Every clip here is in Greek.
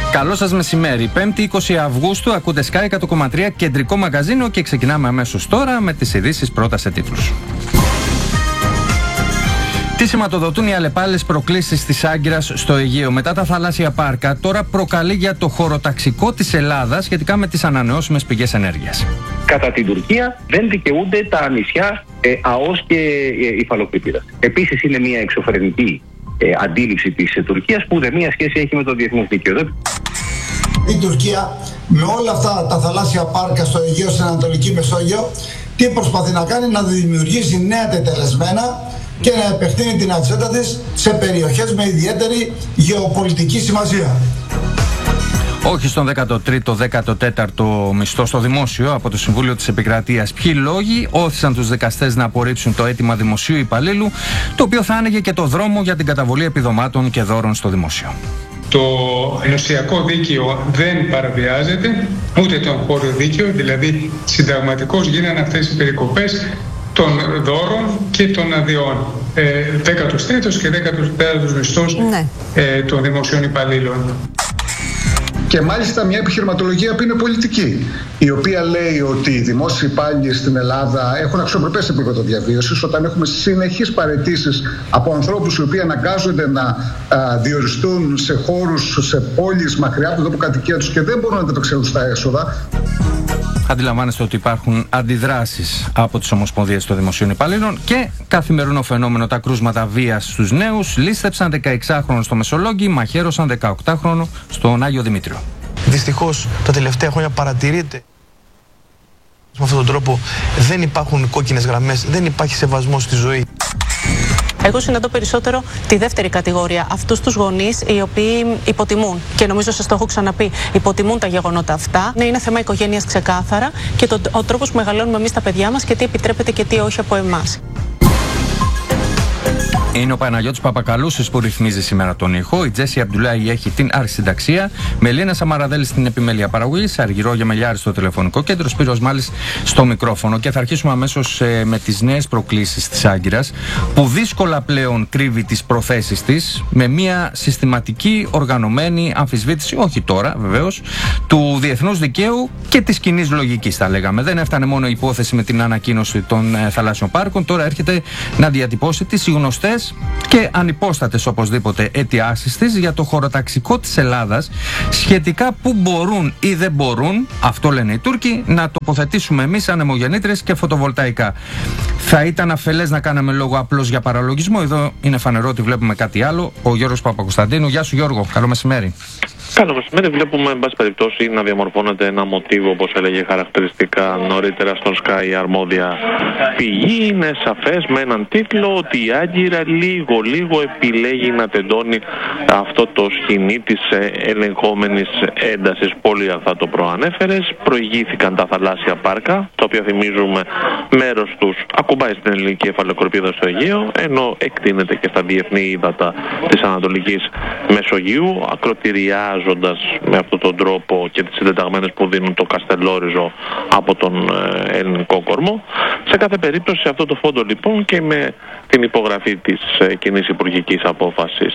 Καλό σας μεσημέρι. 5η 20 Αυγούστου, ακούτε Sky 100,3 κεντρικό μαγκαζίνο και ξεκινάμε αμέσως τώρα με τις ειδήσεις πρώτα σε τίτλους. Τι σηματοδοτούν οι αλλεπάλληλες προκλήσεις της Άγκυρας στο Αιγαίο μετά τα θαλάσσια πάρκα, τώρα προκαλεί για το χωροταξικό της Ελλάδας σχετικά με τις ανανεώσιμες πηγές ενέργειας. Κατά την Τουρκία δεν δικαιούνται τα νησιά ΑΟΣ και Υφαλοκρηπίδας. Επίσης είναι μια εξωφρενική αντίληψη της Τουρκίας που δεν μία σχέση έχει με το διεθνές δίκαιο. Η Τουρκία με όλα αυτά τα θαλάσσια πάρκα στο Αιγαίο, στην Ανατολική Μεσόγειο, τι προσπαθεί να κάνει? Να δημιουργήσει νέα τετελεσμένα και να επεκτείνει την ατζέντα της σε περιοχές με ιδιαίτερη γεωπολιτική σημασία. Όχι στον 13ο, 14ο μισθό στο δημόσιο από το Συμβούλιο της Επικρατείας. Ποιοι λόγοι όθησαν τους δικαστές να απορρίψουν το αίτημα δημοσίου υπαλλήλου, το οποίο θα άνοιγε και το δρόμο για την καταβολή επιδομάτων και δώρων στο δημόσιο. Το ενωσιακό δίκαιο δεν παραβιάζεται, ούτε το εγχώριο δίκαιο, δηλαδή συνταγματικώς γίνανε αυτές οι περικοπές των δώρων και των αδειών. 13ος και 14ος μισθός των δημοσίων υπαλλήλων. Και μάλιστα μια επιχειρηματολογία που είναι πολιτική, η οποία λέει ότι οι δημόσιοι υπάλληλοι στην Ελλάδα έχουν αξιοπρεπές επίπεδο διαβίωσης όταν έχουμε συνεχείς παραιτήσεις από ανθρώπους οι οποίοι αναγκάζονται να διοριστούν σε χώρους, σε πόλεις μακριά από το τόπο κατοικία τους και δεν μπορούν να ανταπεξέλθουν στα έσοδα. Αντιλαμβάνεστε ότι υπάρχουν αντιδράσεις από τις Ομοσπονδίες των Δημοσίων Υπαλλήλων και καθημερινό φαινόμενο τα κρούσματα βίας στους νέους. Λίστεψαν 16χρονο στο Μεσολόγγι, μαχαίρωσαν 18χρονο στον Άγιο Δημήτριο. Δυστυχώς τα τελευταία χρόνια παρατηρείται με αυτόν τον τρόπο δεν υπάρχουν κόκκινες γραμμές, δεν υπάρχει σεβασμός στη ζωή. Εγώ συναντώ περισσότερο τη δεύτερη κατηγορία, αυτούς τους γονείς οι οποίοι υποτιμούν, και νομίζω σας το έχω ξαναπεί, υποτιμούν τα γεγονότα αυτά. Ναι, είναι θέμα οικογένειας ξεκάθαρα και ο τρόπος που μεγαλώνουμε εμείς τα παιδιά μας και τι επιτρέπεται και τι όχι από εμάς. Είναι ο Παναγιώτης Παπακαλούσης που ρυθμίζει σήμερα τον ήχο. Η Τζέσι Αμπτουλάη έχει την αρχισυνταξία. Μελίνα Σαμαραδέλη στην επιμέλεια παραγωγής. Αργυρό Γεμελιάρη στο τηλεφωνικό κέντρο. Σπύρος Μάλης στο μικρόφωνο. Και θα αρχίσουμε αμέσως με τις νέες προκλήσεις της Άγκυρας, που δύσκολα πλέον κρύβει τις προθέσεις της με μια συστηματική οργανωμένη αμφισβήτηση, όχι τώρα βεβαίως, του διεθνούς δικαίου και της κοινής λογικής, θα λέγαμε. Δεν έφτανε μόνο η υπόθεση με την ανακοίνωση των θαλάσσιων πάρκων. Τώρα έρχεται να διατυπώσει τις γνωστές και ανυπόστατες οπωσδήποτε αιτιάσεις της για το χωροταξικό της Ελλάδας σχετικά που μπορούν ή δεν μπορούν, αυτό λένε οι Τούρκοι, να τοποθετήσουμε εμείς ανεμογεννήτρες και φωτοβολταϊκά. Θα ήταν αφελές να κάναμε λόγο απλώς για παραλογισμό. Εδώ είναι φανερό ότι βλέπουμε κάτι άλλο. Ο Γιώργος Παπακοσταντίνου. Γεια σου Γιώργο, καλό μεσημέρι. Καλό μεσημέρι. Βλέπουμε, εν πάση περιπτώσει, να διαμορφώνεται ένα μοτίβο, όπως έλεγε χαρακτηριστικά νωρίτερα στον Sky η αρμόδια πηγή. Είναι σαφές με έναν τίτλο ότι η Άγκυρα λίγο επιλέγει να τεντώνει αυτό το σκηνή της ελεγχόμενης έντασης. Πολύ θα το προανέφερες. Προηγήθηκαν τα θαλάσσια πάρκα, τα οποία θυμίζουμε μέρος τους ακουμπάει στην ελληνική υφαλοκρηπίδα στο Αιγαίο, ενώ εκτείνεται και στα διεθνή ύδατα της Ανατολικής Μεσογείου, ακροτηριάζοντας με αυτόν τον τρόπο και τις συντεταγμένες που δίνουν το Καστελόριζο από τον ελληνικό κορμό. Σε κάθε περίπτωση, σε αυτό το φόντο λοιπόν και με την υπογραφή της κοινής υπουργικής απόφασης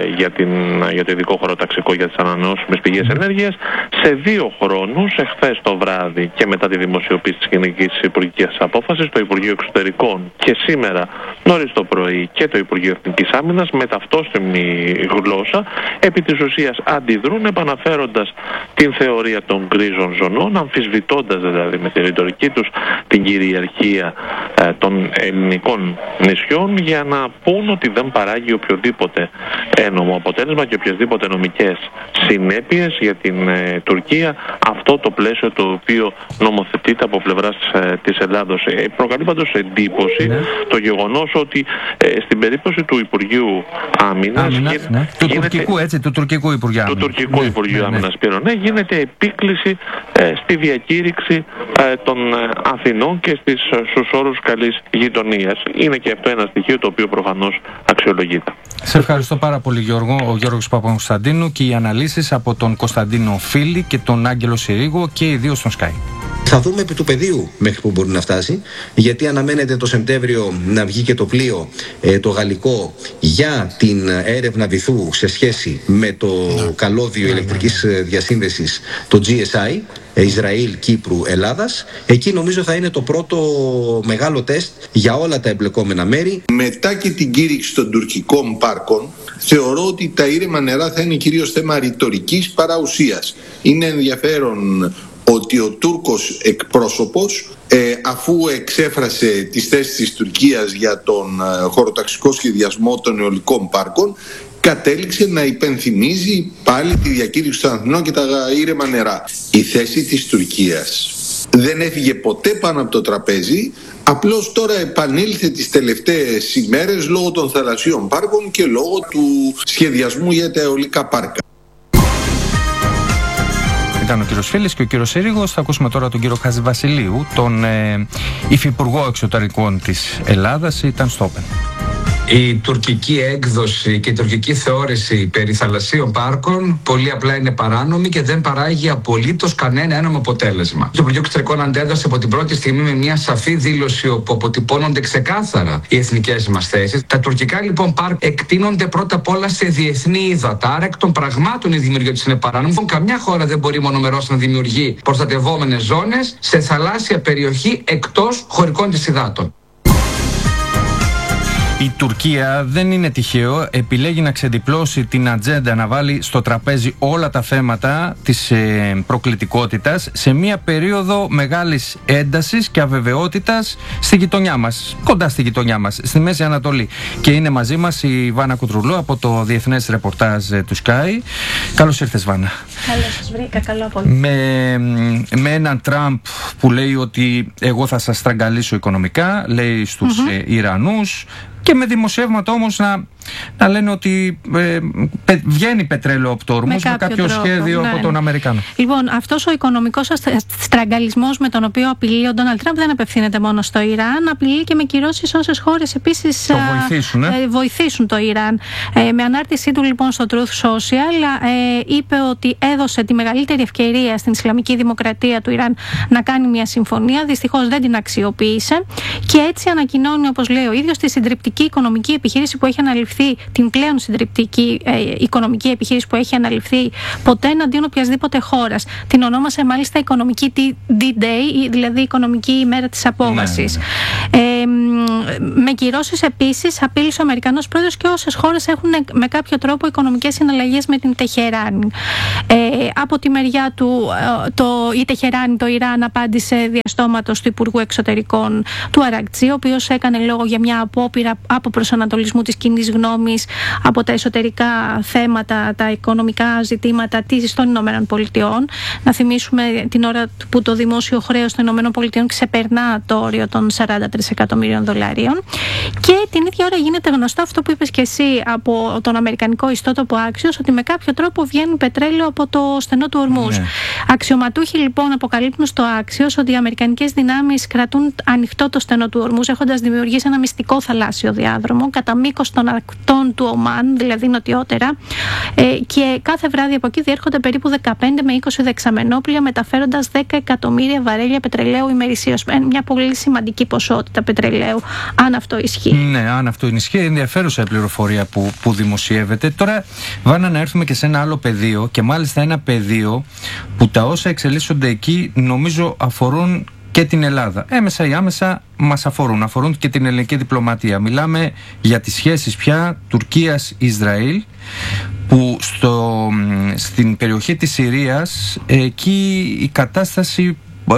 για το ειδικό χωροταξικό για τις ανανεώσιμες πηγές ενέργειας, σε 2 χρόνους, εχθές το βράδυ και μετά τη δημοσιοποίηση της κοινής υπουργικής απόφασης, το Υπουργείο Εξωτερικών και σήμερα νωρίς το πρωί και το Υπουργείο Εθνικής Άμυνας με ταυτόσιμη γλώσσα επί της ουσίας αντιδρούν, επαναφέροντας την θεωρία των γκρίζων ζωνών, αμφισβητώντας δηλαδή με τη ρητορική τους την κυριαρχία των ελληνικών νησιών, για να πούν ότι δεν παράγει οποιοδήποτε ένομο αποτέλεσμα και οποιασδήποτε νομικές συνέπειες για την Τουρκία αυτό το πλαίσιο το οποίο νομοθετείται από πλευράς της Ελλάδος. Προκαλεί πάντως εντύπωση το γεγονός ότι στην περίπτωση του Υπουργείου Άμυνας του τουρκικού Υπουργείου Άμυνας γίνεται επίκληση στη διακήρυξη των Αθηνών και στους όρους καλής γειτονίας. Είναι και αυτό ένα στοιχείο το οποίο προφανώς αξιολογείται. Σε ευχαριστώ πάρα πολύ Γιώργο. Ο Γιώργος Παπακοσταντίνου και οι αναλύσεις από τον Κωνσταντίνο Φίλη και τον Άγγελο Συρίγο και οι δύο στον Sky. Θα δούμε επί του πεδίου μέχρι που μπορεί να φτάσει, γιατί αναμένεται το Σεπτέμβριο να βγει και το πλοίο το γαλλικό για την έρευνα βυθού σε σχέση με το καλώδιο ηλεκτρικής διασύνδεσης, το GSI, Ισραήλ, Κύπρου, Ελλάδας. Εκεί νομίζω θα είναι το πρώτο μεγάλο τεστ για όλα τα εμπλεκόμενα μέρη. Μετά και την κήρυξη των τουρκικών πάρκων, θεωρώ ότι τα ήρεμα νερά θα είναι κυρίως θέμα ρητορικής παρά ουσίας. Είναι ενδιαφέρον ότι ο Τούρκος εκπρόσωπος, αφού εξέφρασε τις θέσεις της Τουρκίας για τον χωροταξικό σχεδιασμό των αιωλικών πάρκων, κατέληξε να υπενθυμίζει πάλι τη διακήρυξη των Αθηνών και τα ήρεμα νερά. Η θέση της Τουρκίας δεν έφυγε ποτέ πάνω από το τραπέζι, απλώς τώρα επανήλθε τις τελευταίες ημέρες λόγω των θαλασσίων πάρκων και λόγω του σχεδιασμού για τα αιωλικά πάρκα. Ήταν ο κύριος Φίλης και ο κύριος Σύριγος. Θα ακούσουμε τώρα τον κύριο Χατζηβασιλείου, τον υφυπουργό εξωτερικών της Ελλάδας. Ήταν στο Open. Η τουρκική έκδοση και η τουρκική θεώρηση περί θαλασσίων πάρκων πολύ απλά είναι παράνομη και δεν παράγει απολύτως κανένα ένομο αποτέλεσμα. Το Υπουργείο Εξωτερικών αντέδρασε από την πρώτη στιγμή με μια σαφή δήλωση όπου αποτυπώνονται ξεκάθαρα οι εθνικές μας θέσεις. Τα τουρκικά λοιπόν πάρκ εκτείνονται πρώτα απ' όλα σε διεθνή ύδατα. Άρα εκ των πραγμάτων η δημιουργία τους είναι παράνομη. Καμιά χώρα δεν μπορεί μονομερώς να δημιουργεί προστατευόμενες ζώνες σε θαλάσσια περιοχή εκτός χωρικών της υδάτων. Η Τουρκία, δεν είναι τυχαίο, επιλέγει να ξεδιπλώσει την ατζέντα, να βάλει στο τραπέζι όλα τα θέματα της προκλητικότητας σε μια περίοδο μεγάλης έντασης και αβεβαιότητας στη γειτονιά μας, κοντά στη γειτονιά μας, στη Μέση Ανατολή. Και είναι μαζί μας η Βάνα Κουτρουλού από το Διεθνές Ρεπορτάζ του Sky. Καλώς ήρθες, Βάνα. Καλώς σας βρήκα, καλό απόγευμα. Με έναν Τραμπ που λέει ότι εγώ θα σας στραγγαλίσω οικονομικά, λέει στους Ιρανούς, και με δημοσιεύματα όμως να λένε ότι βγαίνει πετρέλαιο από το Ορμούζ με κάποιο σχέδιο από τον Αμερικάνο. Λοιπόν, αυτός ο οικονομικός στραγγαλισμός με τον οποίο απειλεί ο Ντόναλντ Τραμπ δεν απευθύνεται μόνο στο Ιράν, απειλεί και με κυρώσεις όσες χώρες επίσης βοηθήσουν το Ιράν. Με ανάρτησή του λοιπόν στο Truth Social είπε ότι έδωσε τη μεγαλύτερη ευκαιρία στην Ισλαμική Δημοκρατία του Ιράν να κάνει μια συμφωνία, δυστυχώς δεν την αξιοποίησε και έτσι ανακοινώνει, όπως λέει ο ίδιος, τη συντριπτική οικονομική επιχείρηση που έχει αναλυφθεί, την πλέον συντριπτική οικονομική επιχείρηση που έχει αναλυφθεί ποτέ εναντίον οποιασδήποτε χώρας. Την ονόμασε μάλιστα οικονομική D-Day, δηλαδή οικονομική ημέρα της απόβασης. Με κυρώσεις επίσης απείλησε ο Αμερικανός πρόεδρος και όσες χώρες έχουν με κάποιο τρόπο οικονομικές συναλλαγές με την Τεχεράνη. Από τη μεριά του η Τεχεράνη, το Ιράν, απάντησε διαστόματος του Υπουργού Εξωτερικών του Αρακτζή, ο οποίος έκανε λόγο για μια απόπειρα από προσανατολισμού της κοινής γνώμης από τα εσωτερικά θέματα, τα οικονομικά ζητήματα των Ηνωμένων Πολιτειών. Να θυμίσουμε την ώρα που το δημόσιο χρέος των Ηνωμένων Πολιτειών ξεπερνά το όριο των $43 εκατομμύριων. Και την ίδια ώρα γίνεται γνωστό αυτό που είπες και εσύ από τον αμερικανικό ιστότοπο Axios, ότι με κάποιο τρόπο βγαίνει πετρέλαιο από το στενό του Ορμούζ. Αξιωματούχοι λοιπόν αποκαλύπτουν στο Axios ότι οι αμερικανικές δυνάμεις κρατούν ανοιχτό το στενό του Ορμούζ, έχοντας δημιουργήσει ένα μυστικό θαλάσσιο διάδρομο κατά μήκος των ακτών του Ομάν, δηλαδή νοτιότερα, και κάθε βράδυ από εκεί διέρχονται περίπου 15 με 20 δεξαμενόπλοια μεταφέροντας 10 εκατομμύρια βαρέλια πετρελαίου ημερησίως. Μια πολύ σημαντική ποσότητα πετρελαίου, αν αυτό ισχύει. Ναι, αν αυτό ισχύει, ενδιαφέρουσα η πληροφορία που δημοσιεύεται. Τώρα, Βάνα, να έρθουμε και σε ένα άλλο πεδίο, και μάλιστα ένα πεδίο που τα όσα εξελίσσονται εκεί νομίζω αφορούν και την Ελλάδα. Έμεσα ή άμεσα μας αφορούν και την ελληνική διπλωματία. Μιλάμε για τις σχέσεις πια Τουρκίας-Ισραήλ, που στην περιοχή της Συρίας εκεί η κατάσταση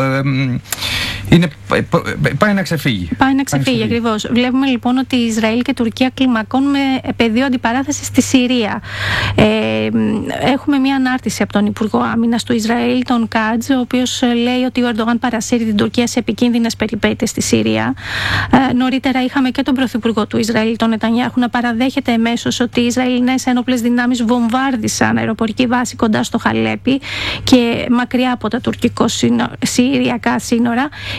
πάει να ξεφύγει. Πάει να ξεφύγει, ακριβώς. Βλέπουμε λοιπόν ότι Ισραήλ και Τουρκία κλιμακώνουν με πεδίο αντιπαράθεση στη Συρία. Έχουμε μια ανάρτηση από τον Υπουργό Άμυνας του Ισραήλ, τον Κάτζ, ο οποίος λέει ότι ο Ερντογάν παρασύρει την Τουρκία σε επικίνδυνες περιπέτειες στη Συρία. Νωρίτερα είχαμε και τον Πρωθυπουργό του Ισραήλ, τον Νετανιάχου, να παραδέχεται εμέσως ότι οι Ισραηλινές ένοπλες δυνάμεις βομβάρδισαν αεροπορική βάση κοντά στο Χαλέπι και μακριά από τα τουρκικό-συριακά σύνορα.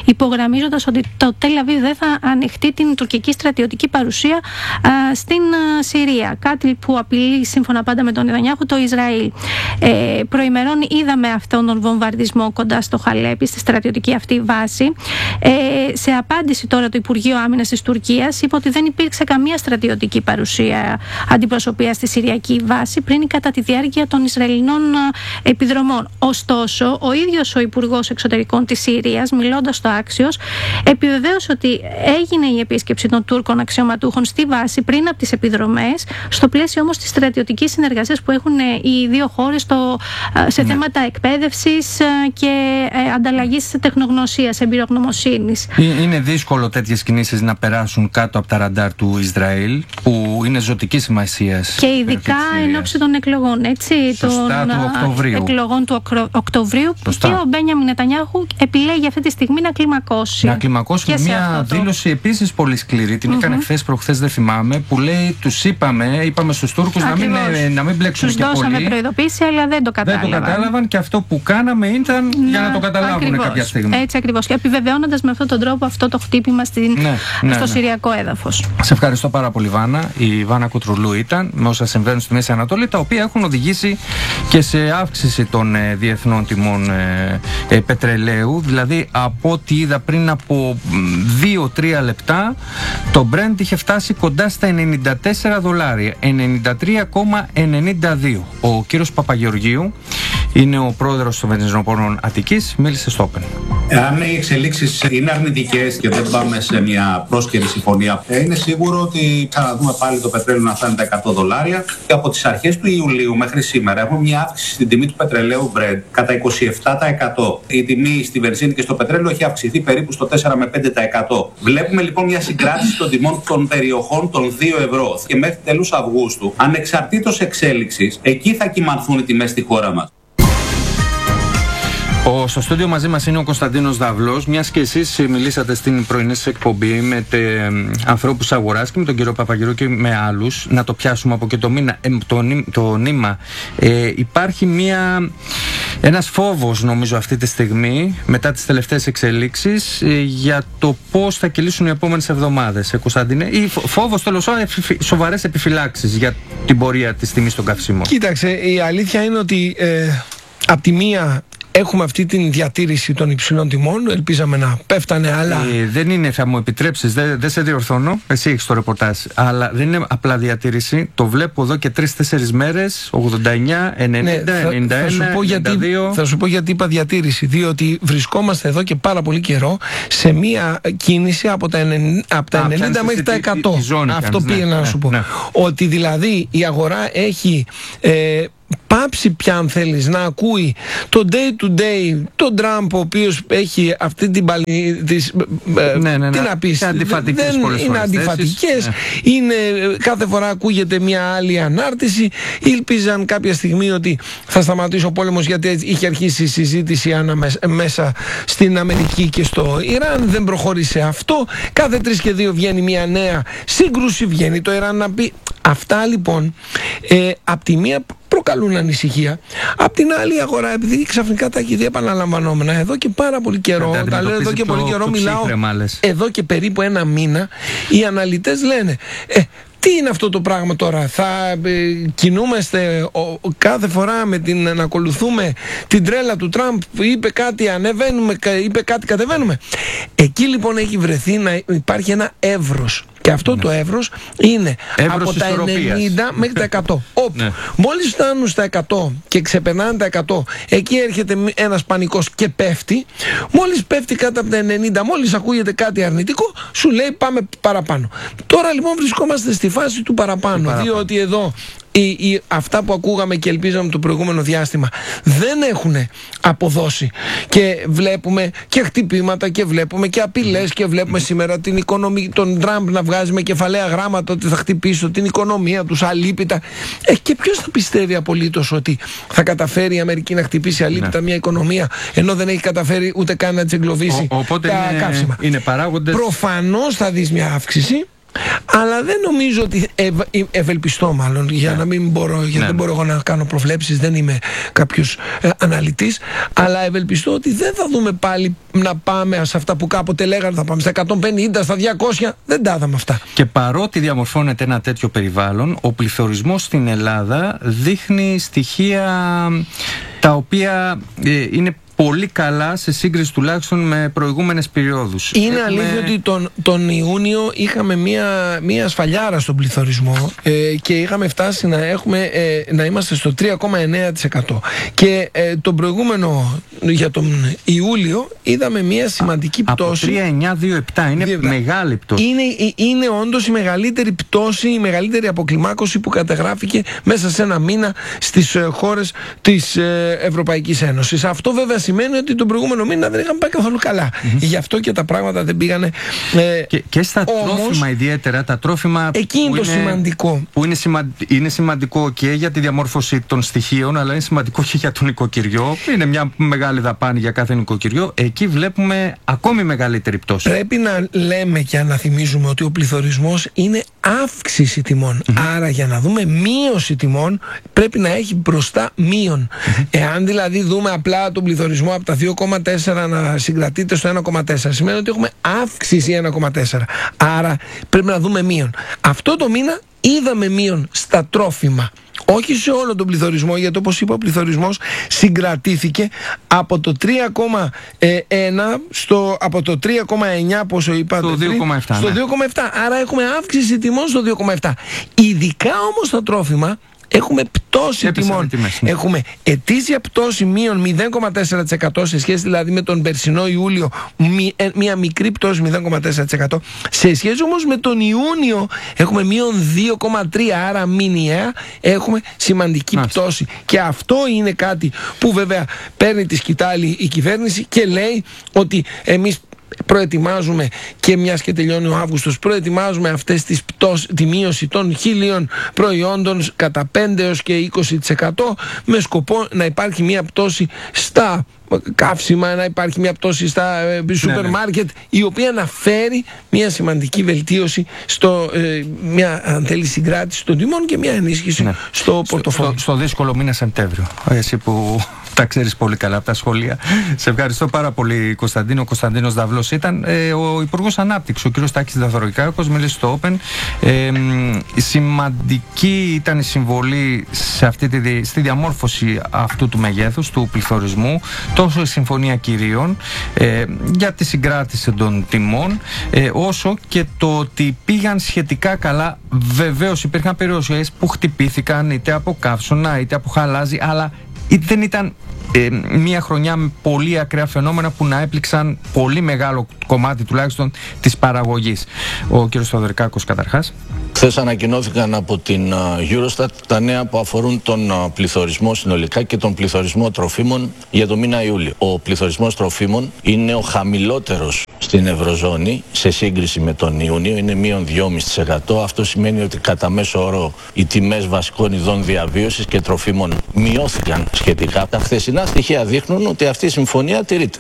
υπογραμμίζοντας ότι το Τελ Αβίβ δεν θα ανεχτεί την τουρκική στρατιωτική παρουσία στην Συρία. Κάτι που απειλεί, σύμφωνα πάντα με τον Νετανιάχου, το Ισραήλ. Προημερών είδαμε αυτόν τον βομβαρδισμό κοντά στο Χαλέπι, στη στρατιωτική αυτή βάση. Σε απάντηση τώρα, το Υπουργείο Άμυνας της Τουρκίας είπε ότι δεν υπήρξε καμία στρατιωτική παρουσία αντιπροσωπεία στη Συριακή βάση πριν ή κατά τη διάρκεια των Ισραηλινών επιδρομών. Ωστόσο, ο ίδιος ο Υπουργός Εξωτερικών της Συρίας, μιλώντας στο Άξιος, επιβεβαίωσε ότι έγινε η επίσκεψη των Τούρκων αξιωματούχων στη βάση πριν από τις επιδρομές, στο πλαίσιο όμως της στρατιωτικής συνεργασίας που έχουν οι δύο χώρες σε θέματα εκπαίδευσης και ανταλλαγής τεχνογνωσίας, εμπειρογνωμοσύνης. Είναι δύσκολο τέτοιες κινήσεις να περάσουν κάτω από τα ραντάρ του Ισραήλ, που είναι ζωτική σημασία. Και ειδικά εν ώψη των εκλογών, έτσι, εκλογών του Οκτωβρίου, και ο Μπένιαμιν Νετανιάχου επιλέγει αυτή τη στιγμή να κλιμακώσει. Να κλιμακώσει με μια δήλωση επίσης πολύ σκληρή. Την έκανε χθες προχθές, δεν θυμάμαι, που λέει: τους είπαμε στους Τούρκους να μην μπλέξουν και πολύ. Τους δώσαμε προειδοποίηση, αλλά δεν το κατάλαβαν. Και αυτό που κάναμε ήταν για να το καταλάβουν κάποια στιγμή. Έτσι ακριβώς. Και επιβεβαιώνοντας με αυτόν τον τρόπο αυτό το χτύπημα στο Συριακό έδαφος. Σε ευχαριστώ πάρα πολύ, Βάνα. Η Βάνα Κουτρουλού ήταν με όσα συμβαίνουν στη Μέση Ανατολή, τα οποία έχουν οδηγήσει και σε αύξηση των διεθνών τιμών πετρελαίου. Δηλαδή, από ό,τι είδα πριν από 2-3 λεπτά, το Brent είχε φτάσει κοντά στα $94, 93,92. Ο κύριος Παπαγεωργίου είναι ο πρόεδρος των Βενζινοπόρων Αττικής, μίλησε στο Open. Αν οι εξελίξεις είναι αρνητικές και δεν πάμε σε μια πρόσκαιρη συμφωνία, είναι σίγουρο ότι θα δούμε πάλι το πετρέλαιο να φτάνει τα $100. Και από τις αρχές του Ιουλίου μέχρι σήμερα έχουμε μια αύξηση στην τιμή του πετρελαίου Brent κατά 27%. Η τιμή στη βενζίνη και στο πετρέλαιο έχει αυξηθεί περίπου στο 4 με 5%. Βλέπουμε λοιπόν μια συγκράτηση των τιμών των περιοχών των €2 και μέχρι τέλους Αυγούστου, ανεξαρτήτως εξέλιξης, εκεί θα κυμανθούν οι τιμές στη χώρα μας. Στο στούντιο μαζί μας είναι ο Κωνσταντίνος Δαυλός. Μιας και εσείς μιλήσατε στην πρωινή σας εκπομπή με ανθρώπους αγοράς και με τον κύριο Παπαγεωργίου και με άλλους, να το πιάσουμε από και το νήμα. Υπάρχει ένας φόβος, νομίζω, αυτή τη στιγμή, μετά τις τελευταίες εξελίξεις, για το πώς θα κυλήσουν οι επόμενες εβδομάδες, Κωνσταντίνε, ή φόβος, τέλος πάντων, σοβαρές επιφυλάξεις για την πορεία της τιμής των καυσίμων. Κοίταξε, η αλήθεια είναι ότι απ' τη μία έχουμε αυτή την διατήρηση των υψηλών τιμών. Ελπίζαμε να πέφτανε, αλλά. Δεν είναι, θα μου επιτρέψεις, δεν σε διορθώνω. Εσύ έχεις το ρεπορτάζ. Αλλά δεν είναι απλά διατήρηση. Το βλέπω εδώ και 3-4 μέρες. 89, 90, 91, 92. Θα σου πω γιατί είπα διατήρηση. Διότι βρισκόμαστε εδώ και πάρα πολύ καιρό σε μία κίνηση από τα 90 μέχρι τα 100. Αυτό πήγαινα να σου πω. Ότι δηλαδή η αγορά έχει. Πάψει πια, αν θέλεις, να ακούει το day to day τον Τραμπ, ο οποίος έχει αυτή την τι να πεις, είναι αντιφατικές, είναι, κάθε φορά ακούγεται μια άλλη ανάρτηση. Ήλπιζαν κάποια στιγμή ότι θα σταματήσει ο πόλεμος, γιατί είχε αρχίσει η συζήτηση μέσα στην Αμερική και στο Ιράν. Δεν προχώρησε αυτό. Κάθε 3 και 2 βγαίνει μια νέα σύγκρουση, βγαίνει το Ιράν να πει. Αυτά λοιπόν απ' τη μία προκαλούν ανησυχία. Απ' την άλλη, η αγορά, επειδή ξαφνικά τα έχει δει επαναλαμβανόμενα εδώ και πάρα πολύ καιρό, όταν λέω εδώ και πολύ καιρό, μιλάω εδώ και περίπου 1 μήνα, οι αναλυτές λένε τι είναι αυτό το πράγμα τώρα, θα κινούμαστε κάθε φορά να ακολουθούμε την τρέλα του Τραμπ, είπε κάτι ανεβαίνουμε, είπε κάτι κατεβαίνουμε. Εκεί λοιπόν έχει βρεθεί να υπάρχει ένα εύρος. Και αυτό το εύρος είναι από τα 90 μέχρι τα 100. Μόλις φτάνουν στα 100 και ξεπερνάνε τα 100, εκεί έρχεται ένας πανικός και πέφτει. Μόλις πέφτει κάτω από τα 90, μόλις ακούγεται κάτι αρνητικό, σου λέει πάμε παραπάνω. Τώρα λοιπόν βρισκόμαστε στη φάση του παραπάνω. Διότι εδώ αυτά που ακούγαμε και ελπίζαμε το προηγούμενο διάστημα δεν έχουν αποδώσει. Και βλέπουμε και χτυπήματα και βλέπουμε και απειλές και βλέπουμε σήμερα την οικονομία, τον Τραμπ να βγάζει με κεφαλαία γράμματα ότι θα χτυπήσει την οικονομία τους αλίπητα. Και ποιος θα πιστεύει απολύτως ότι θα καταφέρει η Αμερική να χτυπήσει αλίπητα μια οικονομία, ενώ δεν έχει καταφέρει ούτε καν να της εγκλωβίσει τα καύσιμα. Είναι παράγοντες. Προφανώς θα δεις μια αύξηση. Αλλά δεν νομίζω ότι ευελπιστώ μάλλον, για να μην μπορώ, γιατί δεν μπορώ εγώ να κάνω προβλέψεις, δεν είμαι κάποιος αναλυτής, αλλά ευελπιστώ ότι δεν θα δούμε πάλι να πάμε σε αυτά που κάποτε λέγανε θα πάμε στα 150, στα 200, δεν τα είδαμε αυτά. Και παρότι διαμορφώνεται ένα τέτοιο περιβάλλον, ο πληθωρισμός στην Ελλάδα δείχνει στοιχεία τα οποία είναι πολύ καλά σε σύγκριση τουλάχιστον με προηγούμενες περιόδους. Είναι αλήθεια ότι τον Ιούνιο είχαμε μία σφαλιάρα στον πληθωρισμό και είχαμε φτάσει να είμαστε στο 3,9%. Και τον προηγούμενο, για τον Ιούλιο, είδαμε μία σημαντική πτώση. Από 3,927 είναι μεγάλη πτώση. Είναι όντως η μεγαλύτερη πτώση, η μεγαλύτερη αποκλιμάκωση που καταγράφηκε μέσα σε ένα μήνα στις χώρες της Ευρωπαϊκής Ένωσης. Αυτό βέβαια σημαίνει ότι τον προηγούμενο μήνα δεν είχαμε πάει καθόλου καλά. Γι' αυτό και τα πράγματα δεν πήγανε. Και στα τρόφιμα ιδιαίτερα, τα τρόφιμα. Εκεί είναι το σημαντικό. Που είναι σημαντικό και για τη διαμόρφωση των στοιχείων, αλλά είναι σημαντικό και για το νοικοκυριό. Είναι μια μεγάλη δαπάνη για κάθε νοικοκυριό. Εκεί βλέπουμε ακόμη μεγαλύτερη πτώση. Πρέπει να λέμε και να θυμίζουμε ότι ο πληθωρισμός είναι αύξηση τιμών. Άρα για να δούμε μείωση τιμών πρέπει να έχει μπροστά μείον. Εάν δηλαδή δούμε απλά τον πληθωρισμό από τα 2,4 να συγκρατείται στο 1,4, σημαίνει ότι έχουμε αύξηση 1,4. Άρα πρέπει να δούμε μείον. Αυτό το μήνα είδαμε μείον στα τρόφιμα. Όχι σε όλο τον πληθωρισμό, γιατί όπως είπα ο πληθωρισμός συγκρατήθηκε από το 3,1 από το 3,9 πόσο είπατε, στο 2,7. Στο 2,7. Άρα έχουμε αύξηση τιμών στο 2,7. Ειδικά όμως στα τρόφιμα έχουμε πτώση τιμών. Έχουμε ετήσια πτώση μείον 0,4% σε σχέση δηλαδή με τον περσινό Ιούλιο, μια μικρή πτώση 0,4%. Σε σχέση όμως με τον Ιούνιο έχουμε μείον 2,3%, άρα μηνιαία έχουμε σημαντική πτώση. Και αυτό είναι κάτι που βέβαια παίρνει τη σκητάλη η κυβέρνηση και λέει ότι εμείς προετοιμάζουμε, και μιας και τελειώνει ο Αύγουστος, προετοιμάζουμε αυτές τις τη μείωση των 1.000 προϊόντων κατά 5 έως και 20% με σκοπό να υπάρχει μια πτώση στα καύσιμα, να υπάρχει μια πτώση στα σούπερ μάρκετ, η οποία να φέρει μια σημαντική βελτίωση μια αν θέλει συγκράτηση των τιμών και μια ενίσχυση στο πορτοφόλι. Στο δύσκολο μήνα Σεπτέμβριο, εσύ που τα ξέρεις πολύ καλά από τα σχολεία. Σε ευχαριστώ πάρα πολύ, Κωνσταντίνο. Ο Κωνσταντίνος Δαυλός ήταν. Ο Υπουργός Ανάπτυξης, ο κ. Τάκης Δαθωρικάκος, μίλησε στο Open. Σημαντική ήταν η συμβολή στη διαμόρφωση αυτού του μεγέθους, του πληθωρισμού, τόσο η Συμφωνία Κυρίων για τη συγκράτηση των τιμών, όσο και το ότι πήγαν σχετικά καλά. Βεβαίως υπήρχαν περιοχές που χτυπήθηκαν είτε από καύσωνα είτε από χαλάζι, αλλά δεν ήταν μια χρονιά με πολύ ακραία φαινόμενα που να έπληξαν πολύ μεγάλο κομμάτι τουλάχιστον της παραγωγής. Ο κ. Θοδωρικάκος καταρχάς. Χθες ανακοινώθηκαν από την Eurostat τα νέα που αφορούν τον πληθωρισμό συνολικά και τον πληθωρισμό τροφίμων για το μήνα Ιούλιο. Ο πληθωρισμός τροφίμων είναι ο χαμηλότερος στην Ευρωζώνη σε σύγκριση με τον Ιούνιο, είναι μείον 2,5%. Αυτό σημαίνει ότι κατά μέσο όρο οι τιμές βασικών ειδών διαβίωσης και τροφίμων μειώθηκαν σχετικά. Τα χθεσινά στοιχεία δείχνουν ότι αυτή η συμφωνία τηρείται.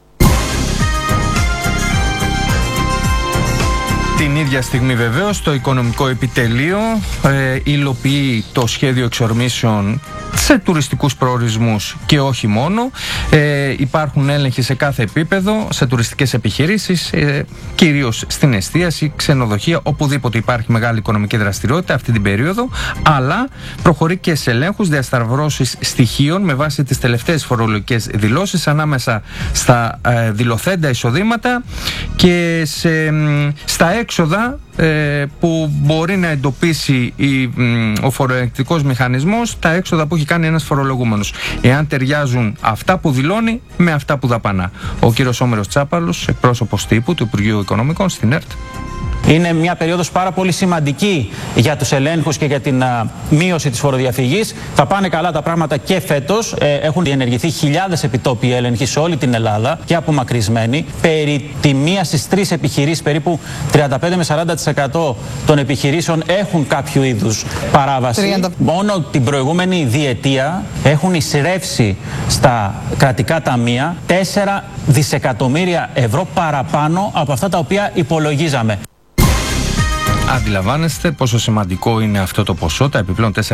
Την ίδια στιγμή βεβαίως το Οικονομικό Επιτελείο υλοποιεί το σχέδιο εξορμήσεων σε τουριστικούς προορισμούς και όχι μόνο. Υπάρχουν έλεγχοι σε κάθε επίπεδο, σε τουριστικές επιχειρήσεις, κυρίως στην εστίαση, ξενοδοχεία, οπουδήποτε υπάρχει μεγάλη οικονομική δραστηριότητα αυτή την περίοδο, αλλά προχωρεί και σε ελέγχους, διασταυρώσεις στοιχείων με βάση τις τελευταίες φορολογικές δηλώσεις ανάμεσα στα δηλωθέντα εισοδήματα και στα έξοδα που μπορεί να εντοπίσει ο φοροελεγκτικός μηχανισμός, τα έξοδα που έχει κάνει ένας φορολογούμενος, εάν ταιριάζουν αυτά που δηλώνει με αυτά που δαπανά. Ο κύριος Όμηρος Τσάπαλος, εκπρόσωπος τύπου του Υπουργείου Οικονομικών στην ΕΡΤ. Είναι μια περίοδος πάρα πολύ σημαντική για τους ελέγχους και για την μείωση της φοροδιαφυγής. Θα πάνε καλά τα πράγματα και φέτος. Έχουν διενεργηθεί χιλιάδες επιτόπιοι έλεγχοι σε όλη την Ελλάδα και απομακρυσμένοι. Περί τη μία στις 3 επιχειρήσεις, περίπου 35 με 40% των επιχειρήσεων έχουν κάποιο είδους παράβαση. Μόνο την προηγούμενη διετία έχουν εισρεύσει στα κρατικά ταμεία 4 δισεκατομμύρια ευρώ παραπάνω από αυτά τα οποία υπολογίζαμε. Αντιλαμβάνεστε πόσο σημαντικό είναι αυτό το ποσό, τα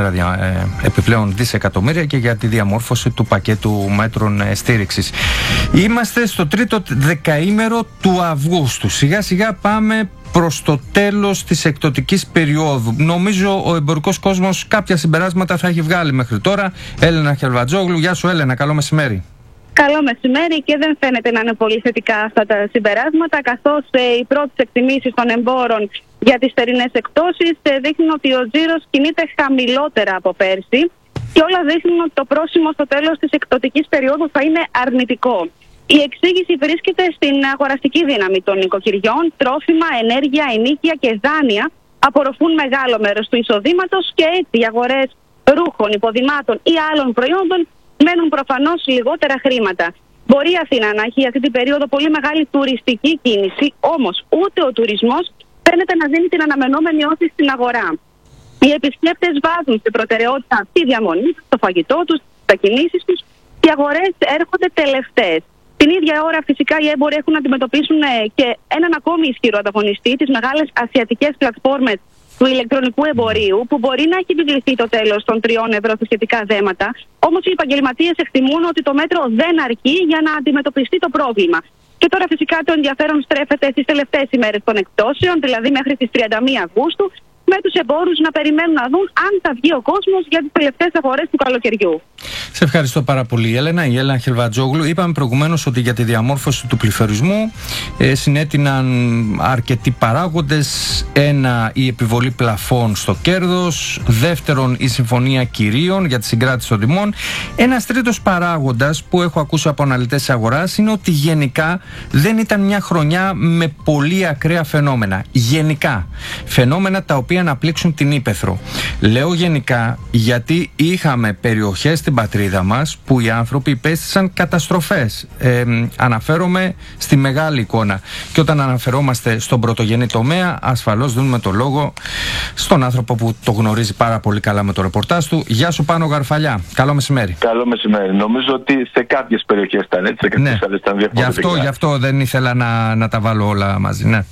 επιπλέον δισεκατομμύρια, και για τη διαμόρφωση του πακέτου μέτρων στήριξης. Είμαστε στο τρίτο δεκαήμερο του Αυγούστου. Σιγά σιγά πάμε προς το τέλος της εκπτωτικής περίοδου. Νομίζω ο εμπορικός κόσμος κάποια συμπεράσματα θα έχει βγάλει μέχρι τώρα. Έλενα Χελβατζόγλου, γεια σου Έλενα, καλό μεσημέρι. Καλό μεσημέρι, και δεν φαίνεται να είναι πολύ θετικά αυτά τα συμπεράσματα, καθώς οι πρώτες εκτιμήσεις των εμπόρων για τις θερινές εκπτώσεις δείχνουν ότι ο τζίρος κινείται χαμηλότερα από πέρσι, και όλα δείχνουν ότι το πρόσημο στο τέλος της εκπτωτικής περίοδου θα είναι αρνητικό. Η εξήγηση βρίσκεται στην αγοραστική δύναμη των νοικοκυριών. Τρόφιμα, ενέργεια, ενοίκια και δάνεια απορροφούν μεγάλο μέρος του εισοδήματος, και έτσι οι αγορές ρούχων, υποδημάτων ή άλλων προϊόντων μένουν προφανώς λιγότερα χρήματα. Μπορεί η Αθήνα να έχει αυτή την περίοδο πολύ μεγάλη τουριστική κίνηση, όμως ούτε ο τουρισμός φαίνεται να δίνει την αναμενόμενη όθηση στην αγορά. Οι επισκέπτες βάζουν στην προτεραιότητα τη διαμονή, το φαγητό τους, τα κινήσεις τους, και οι αγορές έρχονται τελευταίες. Την ίδια ώρα φυσικά οι έμποροι έχουν να αντιμετωπίσουν και έναν ακόμη ισχυρό ανταγωνιστή, τις μεγάλες ασιατικές πλατφόρμες του ηλεκτρονικού εμπορίου, που μπορεί να έχει επιβληθεί το τέλος των 3 ευρώ σε σχετικά δέματα. Όμως οι επαγγελματίες εκτιμούν ότι το μέτρο δεν αρκεί για να αντιμετωπιστεί το πρόβλημα. Και τώρα φυσικά το ενδιαφέρον στρέφεται στις τελευταίες ημέρες των εκπτώσεων, δηλαδή μέχρι τις 31 Αυγούστου, με τους εμπόρους να περιμένουν να δουν αν θα βγει ο κόσμος για τις τελευταίες αγορές του καλοκαιριού. Σε ευχαριστώ πάρα πολύ, Έλενα. Η Έλενα Χελβατζόγλου. Είπαμε προηγουμένως ότι για τη διαμόρφωση του πληθωρισμού συνέτειναν αρκετοί παράγοντες. Ένα, η επιβολή πλαφών στο κέρδος. Δεύτερον, η συμφωνία κυρίων για τη συγκράτηση των τιμών. Ένας τρίτος παράγοντας που έχω ακούσει από αναλυτές της αγοράς είναι ότι γενικά δεν ήταν μια χρονιά με πολύ ακραία φαινόμενα. Γενικά. Φαινόμενα τα οποία να πλήξουν την ύπαιθρο. Λέω γενικά γιατί είχαμε περιοχές στην πατρίδα μας που οι άνθρωποι υπέστησαν καταστροφές. Αναφέρομαι στη μεγάλη εικόνα. Και όταν αναφερόμαστε στον πρωτογενή τομέα, ασφαλώς δίνουμε το λόγο στον άνθρωπο που το γνωρίζει πάρα πολύ καλά με το ρεπορτάζ του. Γεια σου Πάνο Γαρφαλιά. Καλό μεσημέρι. Καλό μεσημέρι. Νομίζω ότι σε κάποιες περιοχές ήταν έτσι, σε κάποιες άλλες ήταν διαφορετικά. Γι' αυτό δεν ήθελα να τα βάλω όλα μαζί. Ναι.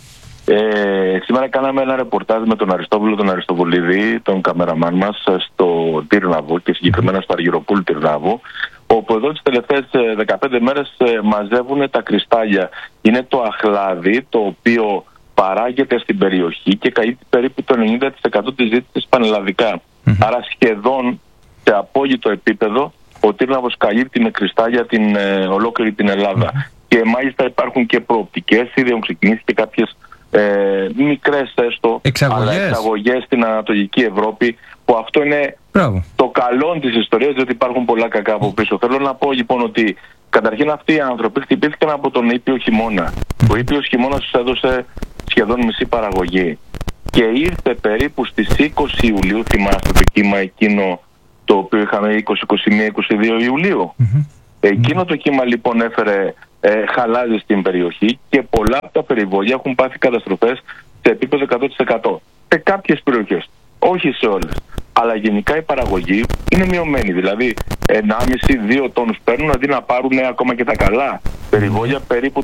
Σήμερα κάναμε ένα ρεπορτάζ με τον Αριστόβουλο τον Αριστοβουλίδη, τον καμεραμάν μας, στο Τυρνάβο, και συγκεκριμένα στο Αργυροπούλου Τυρνάβου, όπου εδώ τις τελευταίες 15 μέρες μαζεύουν τα κρυστάλλια. Είναι το αχλάδι το οποίο παράγεται στην περιοχή και καλύπτει περίπου το 90% της ζήτησης πανελλαδικά. Άρα σχεδόν σε απόγειτο επίπεδο ο Τύρναβος καλύπτει με κρυστάλλια ολόκληρη την Ελλάδα. Και μάλιστα υπάρχουν και προοπτικές, ήδη έχουν ξεκινήσει και κάποιες μικρές έστω εξαγωγές στην Ανατολική Ευρώπη, που αυτό είναι το καλό της ιστορίας, διότι υπάρχουν πολλά κακά από πίσω. Θέλω να πω λοιπόν ότι καταρχήν αυτοί οι άνθρωποι χτυπήθηκαν από τον ήπιο χειμώνα. Ο ήπιος χειμώνας τους έδωσε σχεδόν μισή παραγωγή, και ήρθε περίπου στις 20 Ιουλίου, θυμάστε το κύμα εκείνο το οποίο είχαμε 20, 21, 22 Ιουλίου. Εκείνο το κύμα λοιπόν έφερε χαλάζει στην περιοχή, και πολλά από τα περιβόλια έχουν πάθει καταστροφές σε επίπεδο 100%. Σε κάποιες περιοχές, όχι σε όλες. Αλλά γενικά η παραγωγή είναι μειωμένη. Δηλαδή 1,5-2 τόνους παίρνουν, αντί να πάρουν ακόμα και τα καλά περιβόλια περίπου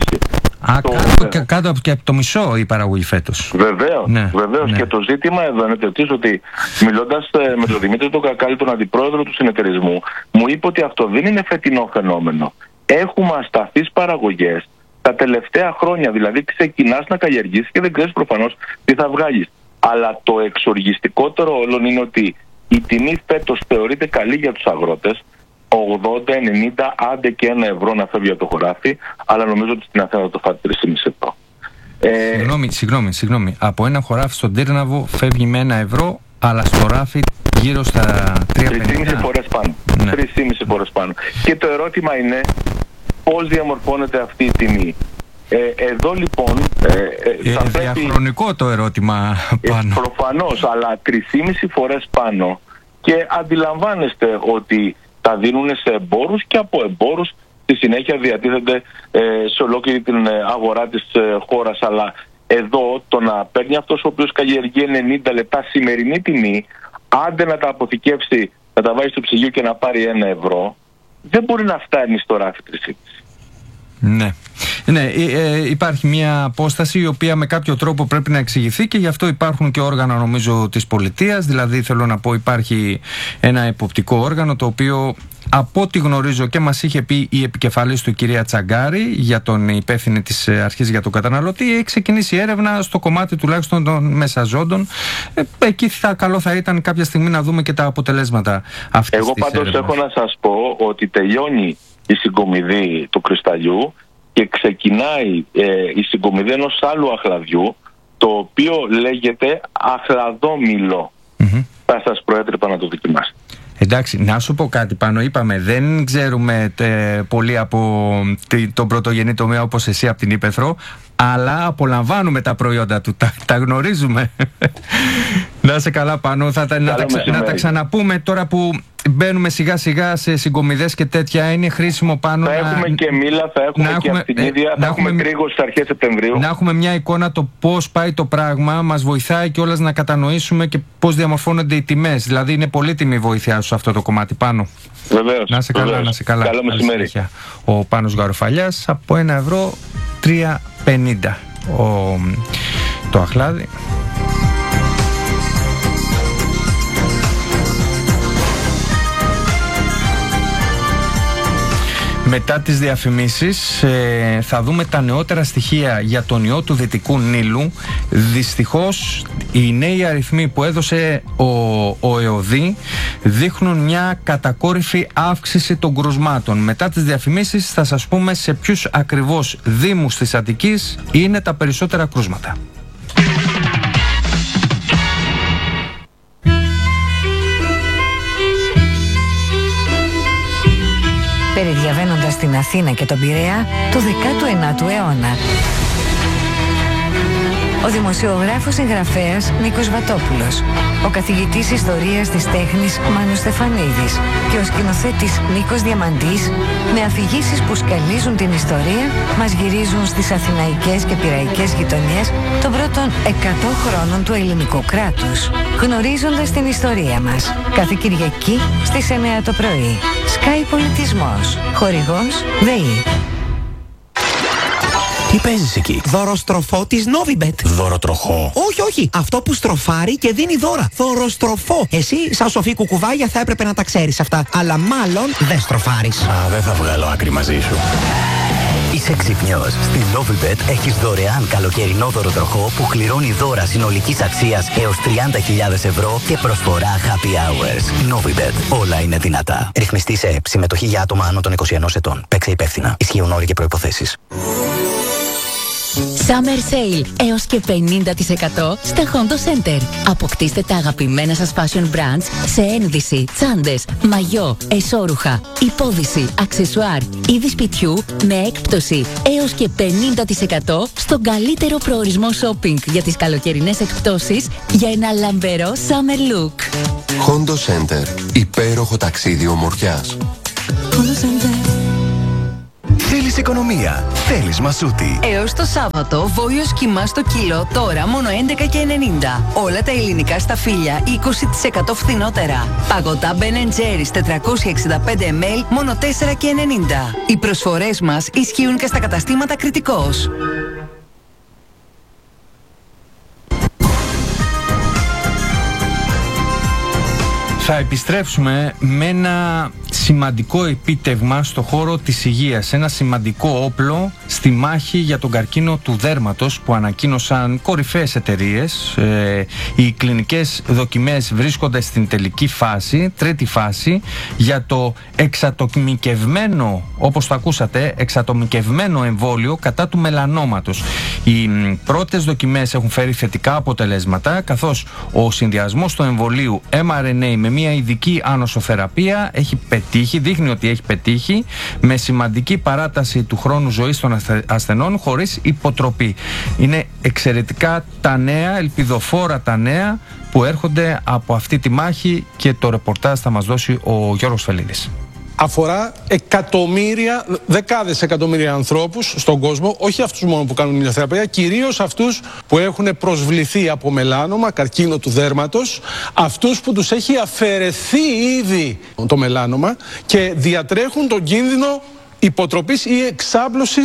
3,5. Κάτω από το μισό η παραγωγή φέτος. Βεβαίως, ναι. Και το ζήτημα εδώ είναι το ότι μιλώντας με τον Δημήτρη τον Κακάλη, τον αντιπρόεδρο του συνεταιρισμού, μου είπε ότι αυτό δεν είναι φετινό φαινόμενο. Έχουμε ασταθείς παραγωγές τα τελευταία χρόνια. Δηλαδή ξεκινάς να καλλιεργήσεις και δεν ξέρεις προφανώς τι θα βγάλεις. Αλλά το εξοργιστικότερο όλων είναι ότι η τιμή φέτος θεωρείται καλή για τους αγρότες. 80, 90, άντε και 1 ευρώ να φεύγει από το χωράφι, αλλά νομίζω ότι στην Αθήνα θα το φάτε 3,5 ευρώ. Συγγνώμη. Από ένα χωράφι στον Τύρναβο φεύγει με 1 ευρώ, αλλά στο ράφι γύρω στα 3,5 φορές πάνω. 3,5 φορές πάνω. Και το ερώτημα είναι πώς διαμορφώνεται αυτή η τιμή. Εδώ λοιπόν θα πρέπει... Διαχρονικό το ερώτημα πάνω. Προφανώς, αλλά 3,5 φορές πάνω, και αντιλαμβάνεστε ότι τα δίνουν σε εμπόρους, και από εμπόρους στη συνέχεια διατίθενται σε ολόκληρη την αγορά της χώρας. Αλλά εδώ το να παίρνει αυτός ο οποίος καλλιεργεί 90 λεπτά σημερινή τιμή, άντε να τα αποθηκεύσει, να τα βάλει στο ψυγείο και να πάρει 1 ευρώ, δεν μπορεί να φτάνει στο ράφι 3,5. Ναι. Ναι, υπάρχει μια απόσταση η οποία με κάποιο τρόπο πρέπει να εξηγηθεί και γι' αυτό υπάρχουν και όργανα, νομίζω, της πολιτείας. Δηλαδή, θέλω να πω, υπάρχει ένα εποπτικό όργανο το οποίο, από ό,τι γνωρίζω και μας είχε πει η επικεφαλής του, η κυρία Τσαγκάρη, για τον υπεύθυνη της αρχής για τον καταναλωτή, έχει ξεκινήσει έρευνα στο κομμάτι τουλάχιστον των μεσαζόντων. Εκεί καλό θα ήταν κάποια στιγμή να δούμε και τα αποτελέσματα αυτής της έρευνας. Εγώ πάντως έχω να σας πω ότι τελειώνει η συγκομιδή του κρυσταλλιού και ξεκινάει η συγκομιδή ενός άλλου αχλαδιού, το οποίο λέγεται αχλαδόμηλο. Θα σας προέτρεπα να το δοκιμάσετε. Εντάξει, να σου πω κάτι πάνω. Είπαμε, δεν ξέρουμε πολύ από τον πρωτογενή τομέα όπως εσύ από την Ήπεθρο, αλλά απολαμβάνουμε τα προϊόντα του, τα γνωρίζουμε. Να είσαι καλά πάνω, να τα ξαναπούμε τώρα που μπαίνουμε σιγά σιγά σε συγκομιδές και τέτοια. Είναι χρήσιμο πάνω θα έχουμε και μήλα, θα έχουμε και ακτινίδια, θα έχουμε κρίγο στις αρχές Σεπτεμβρίου. Να έχουμε μια εικόνα το πώς πάει το πράγμα, μας βοηθάει κιόλας να κατανοήσουμε και πώς διαμορφώνονται οι τιμές. Δηλαδή είναι πολύτιμη η βοήθειά σου σε αυτό το κομμάτι πάνω. Βεβαίως. Να είσαι καλά, να είσαι καλά. Καλό μεσημέρι. Ο Πάνος Γαροφαλιάς από 1 ευρώ 3,50 το αχλάδι. Μετά τις διαφημίσεις θα δούμε τα νεότερα στοιχεία για τον ιό του Δυτικού Νείλου. Δυστυχώς οι νέοι αριθμοί που έδωσε ο ΕΟΔΗ δείχνουν μια κατακόρυφη αύξηση των κρουσμάτων. Μετά τις διαφημίσεις θα σας πούμε σε ποιους ακριβώς δήμους της Αττικής είναι τα περισσότερα κρούσματα. Περιδιαβαίνοντας την Αθήνα και τον Πειραιά του 19ου αιώνα. Ο δημοσιογράφος συγγραφέας Νίκος Βατόπουλος, ο καθηγητής ιστορίας της τέχνης Μάνος Στεφανίδης και ο σκηνοθέτης Νίκος Διαμαντής, με αφηγήσεις που σκαλίζουν την ιστορία, μας γυρίζουν στις αθηναϊκές και πειραϊκές γειτονιές των πρώτων 100 χρόνων του ελληνικού κράτους, γνωρίζοντας την ιστορία μας. Κάθε Κυριακή στις 9 το πρωί. Sky Πολιτισμός. Χορηγός ΔΕΗ. Τι παίζεις εκεί? Δωροστροφό της Novibet. Δωροτροχό? Όχι, όχι. Αυτό που στροφάρει και δίνει δώρα. Δωροστροφό. Εσύ, σαν σοφή κουκουβάγια, θα έπρεπε να τα ξέρεις αυτά. Αλλά μάλλον δεν στροφάρεις. Α, δεν θα βγάλω άκρη μαζί σου. Είσαι ξυπνιός. Στη Novibet έχεις δωρεάν καλοκαιρινό δωροτροχό που κληρώνει δώρα συνολικής αξίας έως 30.000 ευρώ και προσφορά happy hours. Novibet. Όλα είναι δυνατά. Ρυθμιστή σε ΕΠ. Συμμετοχή για άτομα άνω των 21 ετών. Παίξε υπεύθυνα. Ισχύουν όροι και προϋποθέσεις. Summer Sale έως και 50% στα Hondo Center. Αποκτήστε τα αγαπημένα σας fashion brands σε ένδυση, τσάντες, μαγιό, εσώρουχα, υπόδυση, αξεσουάρ, είδη σπιτιού με έκπτωση έως και 50% στον καλύτερο προορισμό shopping για τις καλοκαιρινές εκπτώσεις για ένα λαμπερό summer look. Hondo Center. Υπέροχο ταξίδι ομορφιάς. Hondo Center. Θέλεις οικονομία, θέλεις Μασούτη. Έως το Σάββατο, βόλιος κιμά στο κιλό, τώρα μόνο 11,90. Όλα τα ελληνικά σταφύλια 20% φθηνότερα. Παγωτά Ben & Jerry's 465 ml, μόνο 4,90. Οι προσφορές μας ισχύουν και στα καταστήματα Κρητικός. Θα επιστρέψουμε με ένα σημαντικό επίτευγμα στο χώρο της υγείας, ένα σημαντικό όπλο στη μάχη για τον καρκίνο του δέρματος που ανακοίνωσαν κορυφαίες εταιρείες. Οι κλινικές δοκιμές βρίσκονται στην τελική φάση, τρίτη φάση, για το εξατομικευμένο, όπως το ακούσατε, εξατομικευμένο εμβόλιο κατά του μελανόματος. Οι πρώτες δοκιμές έχουν φέρει θετικά αποτελέσματα, καθώς ο συνδυασμός του εμβολίου mRNA με μια ειδική άνοσοθεραπεία έχει πετύχει, δείχνει ότι έχει πετύχει, με σημαντική παράταση του χρόνου ζωής των ασθενών χωρίς υποτροπή. Είναι εξαιρετικά τα νέα, ελπιδοφόρα τα νέα που έρχονται από αυτή τη μάχη και το ρεπορτάζ θα μας δώσει ο Γιώργος Φελίδης. Αφορά εκατομμύρια, δεκάδες εκατομμύρια ανθρώπους στον κόσμο, όχι αυτούς μόνο που κάνουν ηλιοθεραπεία, κυρίως αυτούς που έχουν προσβληθεί από μελάνομα, καρκίνο του δέρματος, αυτούς που τους έχει αφαιρεθεί ήδη το μελάνομα και διατρέχουν τον κίνδυνο υποτροπής ή εξάπλωσης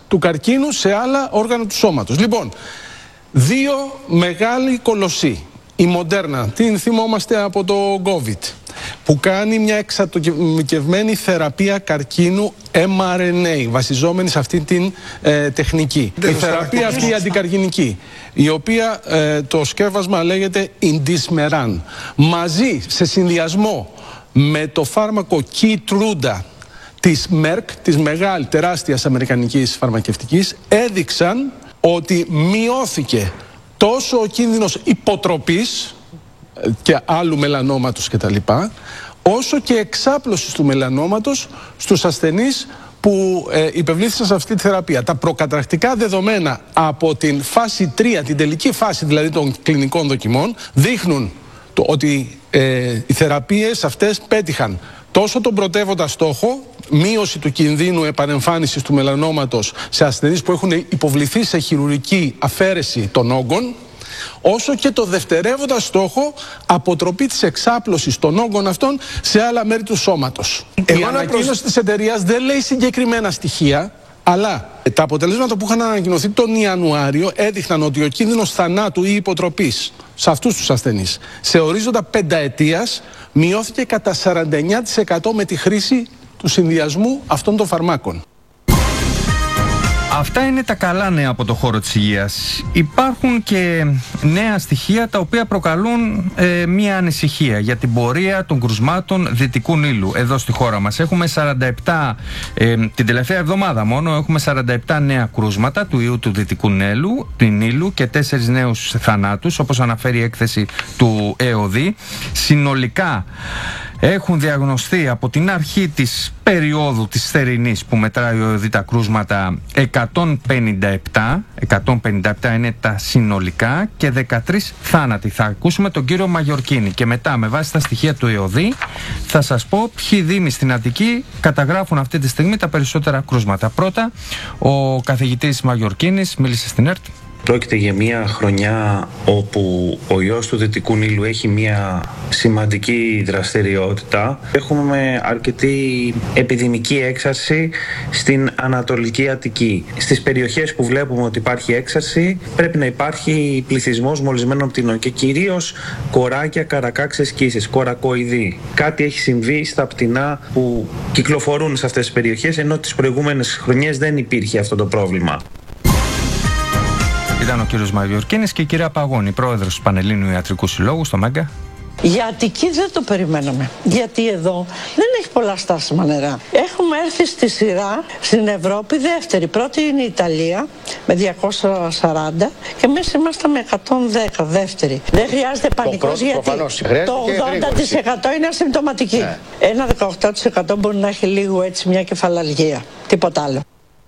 του καρκίνου σε άλλα όργανα του σώματος. Λοιπόν, δύο μεγάλοι κολοσσοί. Η Moderna, την θυμόμαστε από το COVID, που κάνει μια εξατομικευμένη θεραπεία καρκίνου mRNA, βασιζόμενη σε αυτή την τεχνική. Η θεραπεία αυτή αντικαρκινική, η οποία το σκεύασμα λέγεται Indismeran, μαζί σε συνδυασμό με το φάρμακο Keytruda της Merck, της μεγάλης τεράστιας αμερικανικής φαρμακευτικής, έδειξαν ότι μειώθηκε τόσο ο κίνδυνος υποτροπής και άλλου μελανόματος κτλ, όσο και εξάπλωσης του μελανόματος στους ασθενείς που υπευλήθησαν σε αυτή τη θεραπεία. Τα προκαταρκτικά δεδομένα από την φάση 3, την τελική φάση δηλαδή των κλινικών δοκιμών, δείχνουν ότι οι θεραπείες αυτές πέτυχαν τόσο τον πρωτεύοντα στόχο, μείωση του κινδύνου επανεμφάνισης του μελανόματος σε ασθενείς που έχουν υποβληθεί σε χειρουργική αφαίρεση των όγκων, όσο και το δευτερεύοντα στόχο, αποτροπή της εξάπλωσης των όγκων αυτών σε άλλα μέρη του σώματος. Η ανακοίνωση της εταιρείας δεν λέει συγκεκριμένα στοιχεία, αλλά τα αποτελέσματα που είχαν ανακοινωθεί τον Ιανουάριο έδειχναν ότι ο κίνδυνος θανάτου ή υποτροπής σε αυτούς τους ασθενείς σε ορίζοντα πενταετίας μειώθηκε κατά 49% με τη χρήση του συνδυασμού αυτών των φαρμάκων. Αυτά είναι τα καλά νέα από το χώρο της υγείας. Υπάρχουν και νέα στοιχεία τα οποία προκαλούν μία ανησυχία για την πορεία των κρουσμάτων Δυτικού Νείλου εδώ στη χώρα μας. Έχουμε 47, την τελευταία εβδομάδα μόνο, έχουμε 47 νέα κρούσματα του ιού του Δυτικού Νείλου και 4 νέους θανάτους, όπως αναφέρει η έκθεση του ΕΟΔΗ. Συνολικά έχουν διαγνωστεί από την αρχή της περίοδου της θερινής που μετράει ο ΕΟΔΗ τα κρούσματα 157 είναι τα συνολικά και 13 θάνατοι. Θα ακούσουμε τον κύριο Μαγιορκίνη και μετά με βάση τα στοιχεία του ΕΟΔΗ θα σας πω ποιοι δήμοι στην Αττική καταγράφουν αυτή τη στιγμή τα περισσότερα κρούσματα. Πρώτα, ο καθηγητής Μαγιορκίνης μίλησε στην ΕΡΤ. Πρόκειται για μια χρονιά όπου ο ιός του Δυτικού Νείλου έχει μια σημαντική δραστηριότητα. Έχουμε αρκετή επιδημική έξαρση στην Ανατολική Αττική. Στις περιοχές που βλέπουμε ότι υπάρχει έξαρση πρέπει να υπάρχει πληθυσμός μολυσμένων πτηνών και κυρίως κοράκια, καρακάξες, κίσες, κορακοειδή. Κάτι έχει συμβεί στα πτηνά που κυκλοφορούν σε αυτές τις περιοχές, ενώ τις προηγούμενες χρονιές δεν υπήρχε αυτό το πρόβλημα. Ήταν ο κύριος Μαγιορκίνης και η κυρία Παγώνη, πρόεδρος του Πανελλήνιου Ιατρικού Συλλόγου στο Μέγκα. Για Αττική δεν το περιμέναμε, γιατί εδώ δεν έχει πολλά στάσιμα νερά. Έχουμε έρθει στη σειρά στην Ευρώπη δεύτερη. Πρώτη είναι η Ιταλία με 240 και εμείς είμαστε με 110 δεύτερη. Δεν χρειάζεται πανικός γιατί το 80% είναι ασυμπτωματική. Ένα 18% μπορεί να έχει λίγο έτσι μια κεφαλαλγία, τίποτα άλλο.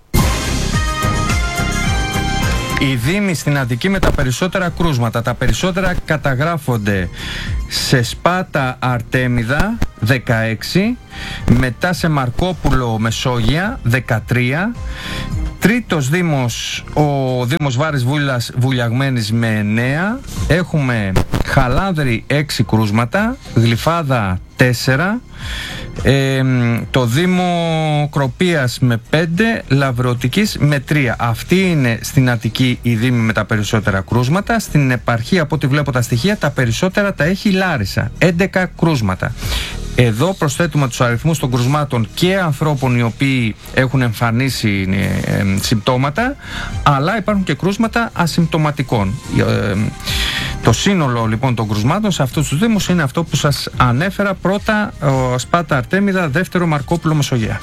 Οι δήμοι στην Αττική με τα περισσότερα κρούσματα. Τα περισσότερα καταγράφονται σε Σπάτα Αρτέμιδα 16, μετά σε Μαρκόπουλο Μεσόγεια 13, τρίτος δήμος ο Δήμος Βάρης Βουλιαγμένης με 9, έχουμε Χαλάνδρη 6 κρούσματα, Γλυφάδα 4, το Δήμο Κροπίας με 5, Λαβρωτικής με 3. Αυτή είναι στην Αττική η δήμη με τα περισσότερα κρούσματα. Στην επαρχία, από ό,τι βλέπω τα στοιχεία, τα περισσότερα τα έχει η Λάρισα, 11 κρούσματα. Εδώ προσθέτουμε τους αριθμούς των κρουσμάτων και ανθρώπων οι οποίοι έχουν εμφανίσει συμπτώματα, αλλά υπάρχουν και κρούσματα ασυμπτωματικών. Το σύνολο λοιπόν των κρουσμάτων σε αυτούς τους δήμους είναι αυτό που σας ανέφερα. Πρώτα Σπάτα Αρτέμιδα, δεύτερο Μαρκόπουλο Μεσογεία.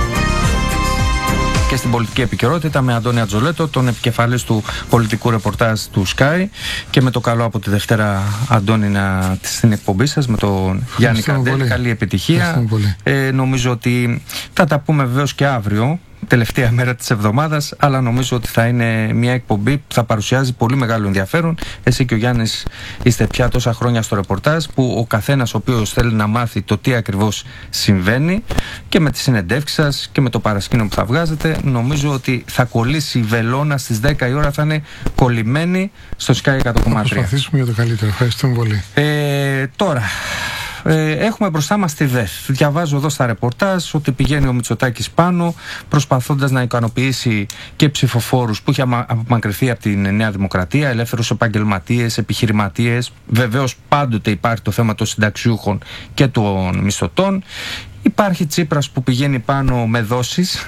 Και στην πολιτική επικαιρότητα με Αντώνη Ατζολέτο, τον επικεφαλής του πολιτικού ρεπορτάζ του Sky, και με το καλό από τη Δευτέρα, Αντώνη, στην εκπομπή σας με τον Γιάννη Καντέλη. Καλή επιτυχία. Νομίζω ότι θα τα πούμε βεβαίως και αύριο, τελευταία μέρα της εβδομάδας, αλλά νομίζω ότι θα είναι μια εκπομπή που θα παρουσιάζει πολύ μεγάλο ενδιαφέρον. Εσύ και ο Γιάννης είστε πια τόσα χρόνια στο ρεπορτάζ που ο καθένας ο οποίος θέλει να μάθει το τι ακριβώς συμβαίνει, και με τις συνεντεύξεις σας και με το παρασκήνιο που θα βγάζετε, νομίζω ότι θα κολλήσει η βελόνα στις 10 η ώρα, θα είναι κολλημένη στο Sky 100,3. Θα προσπαθήσουμε για το καλύτερο. Ευχαριστούμε πολύ. Τώρα, έχουμε μπροστά μας τη ΔΕΘ. Διαβάζω εδώ στα ρεπορτάζ ότι πηγαίνει ο Μητσοτάκης πάνω, προσπαθώντας να ικανοποιήσει και ψηφοφόρους που είχε απομακρυνθεί από την Νέα Δημοκρατία, ελεύθερους επαγγελματίες, επιχειρηματίες. Βεβαίως πάντοτε υπάρχει το θέμα των συνταξιούχων και των μισθωτών. Υπάρχει Τσίπρας που πηγαίνει πάνω με δόσεις.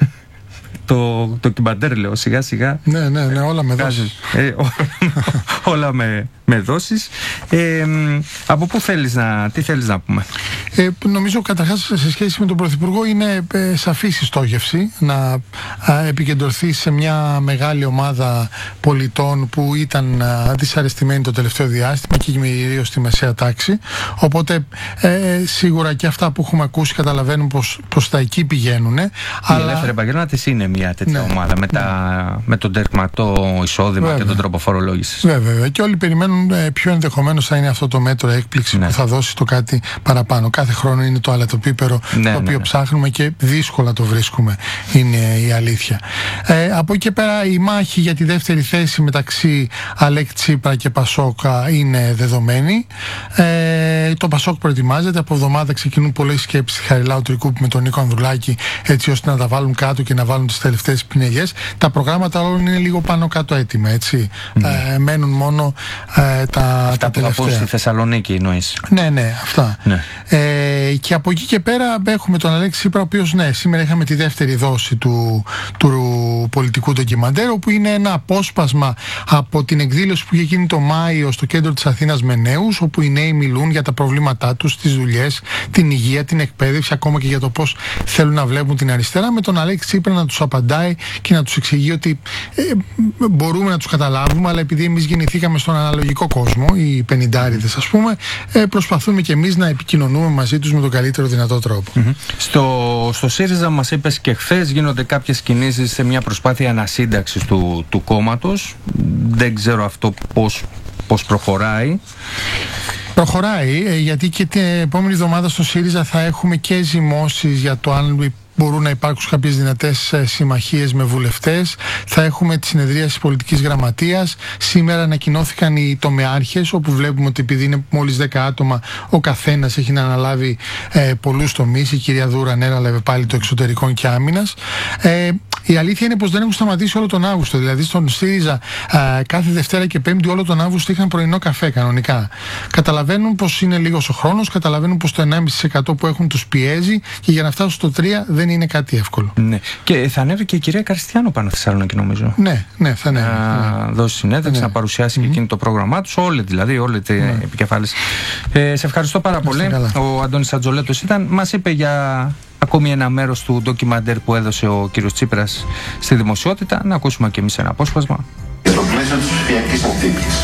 Το Κιμπαντέρ λέω σιγά σιγά. Ναι, όλα με δόσεις. Όλα με δόσεις. Από πού τι θέλεις να πούμε? Νομίζω καταρχάς σε σχέση με τον Πρωθυπουργό είναι σαφής η στόχευση να επικεντρωθεί σε μια μεγάλη ομάδα πολιτών που ήταν δυσαρεστημένοι το τελευταίο διάστημα και κυρίως στη μεσαία τάξη. Οπότε σίγουρα και αυτά που έχουμε ακούσει καταλαβαίνουν πως τα εκεί πηγαίνουν. Οι ελεύθεροι επαγγελματίες είναι μια τέτοια ομάδα με τον τερματό εισόδημα και τον τρόπο φορολόγησης. Βέβαια. Και όλοι περιμένουν ποιο ενδεχομένως θα είναι αυτό το μέτρο έκπληξη που θα δώσει το κάτι παραπάνω. Κάθε χρόνο είναι το αλατοπίπερο το οποίο ψάχνουμε και δύσκολα το βρίσκουμε, είναι η αλήθεια. Από εκεί και πέρα η μάχη για τη δεύτερη θέση μεταξύ Αλέξη Τσίπρα και Πασόκα είναι δεδομένη. Το Πασόκ προετοιμάζεται. Από εβδομάδα ξεκινούν πολλές σκέψεις στη Χαριλάου Τρικούπη με τον Νίκο Ανδρουλάκη, έτσι ώστε να τα βάλουν κάτω και να βάλουν τις τελευταίες πινελιές. Τα προγράμματα όλων είναι λίγο πάνω κάτω έτοιμα, έτσι. Μένουν μόνο τα που θα πω στη Θεσσαλονίκη εννοείς. Ναι, αυτά. Και από εκεί και πέρα έχουμε τον Αλέξη Τσίπρα, ο οποίος σήμερα είχαμε τη δεύτερη δόση του πολιτικού ντοκιμαντέρ, όπου είναι ένα απόσπασμα από την εκδήλωση που είχε γίνει το Μάιο στο κέντρο της Αθήνας με νέους, όπου οι νέοι μιλούν για τα προβλήματά τους, τις δουλειές, την υγεία, την εκπαίδευση, ακόμα και για το πώς θέλουν να βλέπουν την αριστερά, με τον Αλέξη Τσίπρα να τους απαντάει και να τους εξηγεί ότι μπορούμε να τους καταλάβουμε, αλλά επειδή εμείς γεννηθήκαμε στον αναλογικό κόσμο, οι πενηντάριδες ας πούμε, προσπαθούμε και εμείς να επικοινωνούμε μαζί τους με τον καλύτερο δυνατό τρόπο. Στο ΣΥΡΙΖΑ μας είπες και χθες γίνονται κάποιες κινήσεις σε μια προσπάθεια ανασύνταξης του κόμματος. Δεν ξέρω αυτό πώς προχωράει. Προχωράει, γιατί και την επόμενη εβδομάδα στο ΣΥΡΙΖΑ θα έχουμε και ζυμώσεις για το αν μπορούν να υπάρξουν κάποιες δυνατές συμμαχίες με βουλευτές. Θα έχουμε τη συνεδρία της πολιτικής γραμματείας. Σήμερα ανακοινώθηκαν οι τομεάρχες, όπου βλέπουμε ότι επειδή είναι μόλις 10 άτομα, ο καθένας έχει να αναλάβει πολλούς τομείς. Η κυρία Δούρα ανέλαβε πάλι το εξωτερικών και άμυνας. Η αλήθεια είναι πως δεν έχουν σταματήσει όλο τον Αύγουστο. Δηλαδή στον ΣΥΡΙΖΑ κάθε Δευτέρα και Πέμπτη όλο τον Αύγουστο είχαν πρωινό καφέ κανονικά. Καταλαβαίνουν πως είναι λίγος ο χρόνος, καταλαβαίνουν πως το 1,5% που έχουν τους πιέζει και για να φτάσουν στο 3% δεν είναι κάτι εύκολο. Ναι. Και θα ανέβει και η κυρία Καριστιάνο πάνω στη Θεσσαλονίκη, νομίζω. Ναι, θα ανέβει. Να δώσει συνέντευξη, να παρουσιάσει και εκείνη το πρόγραμμά τους. Όλοι οι επικεφάλεις. Σε ευχαριστώ πάρα πολύ. Ο Αντώνης Ατζολέτος μας είπε για ακόμη ένα μέρος του ντοκιμαντέρ που έδωσε ο κύριος Τσίπρας στη δημοσιότητα. Να ακούσουμε και εμείς ένα απόσπασμα. Στο πλαίσιο της ψηφιακής συνθήκης,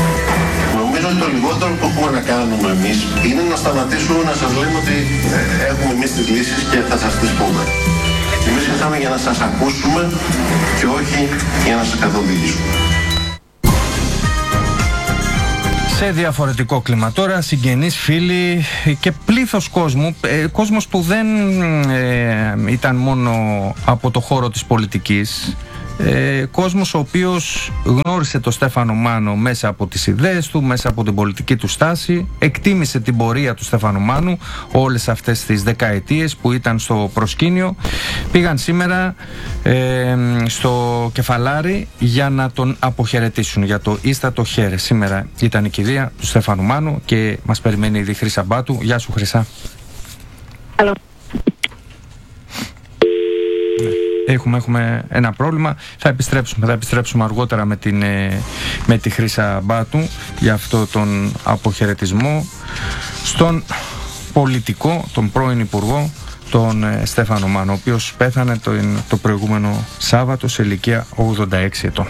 νομίζω ότι το λιγότερο που έχουμε να κάνουμε εμείς είναι να σταματήσουμε να σας λέμε ότι έχουμε εμείς τις λύσεις και θα σας τις πούμε. Εμείς ήρθαμε για να σας ακούσουμε και όχι για να σας καθοδηγήσουμε. Σε διαφορετικό κλίμα τώρα, συγγενείς, φίλοι και πλήθος κόσμου, κόσμος που δεν ήταν μόνο από το χώρο της πολιτικής, κόσμος ο οποίος γνώρισε τον Στέφανο Μάνο μέσα από τις ιδέες του, μέσα από την πολιτική του στάση, εκτίμησε την πορεία του Στέφανου Μάνου όλες αυτές τις δεκαετίες που ήταν στο προσκήνιο, πήγαν σήμερα στο Κεφαλάρι για να τον αποχαιρετήσουν για το ίστατο χέρι. Σήμερα ήταν η κηδεία του Στέφανου Μάνου και μας περιμένει η Χρύσα Μπάτου. Γεια σου, Χρυσά. Hello. Έχουμε ένα πρόβλημα. Θα επιστρέψουμε αργότερα με τη Χρύσα Μπάτου για αυτό τον αποχαιρετισμό στον πολιτικό, τον πρώην υπουργό, τον Στέφανο Μάνο, ο οποίος πέθανε το προηγούμενο Σάββατο σε ηλικία 86 ετών.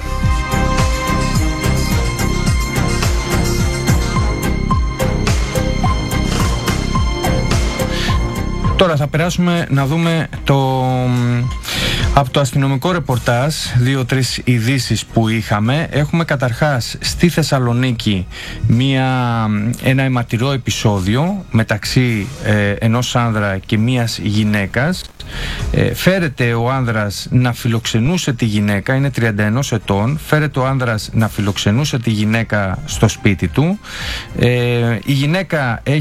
Τώρα θα περάσουμε να δούμε από το αστυνομικό ρεπορτάζ 2-3 ειδήσεις που είχαμε. Έχουμε καταρχάς στη Θεσσαλονίκη ένα αιματηρό επεισόδιο μεταξύ ενός άνδρα και μίας γυναίκας. Φέρεται ο άνδρας να φιλοξενούσε τη γυναίκα, είναι 31 ετών. Φέρεται ο άνδρας να φιλοξενούσε τη γυναίκα στο σπίτι του. Η γυναίκα έχει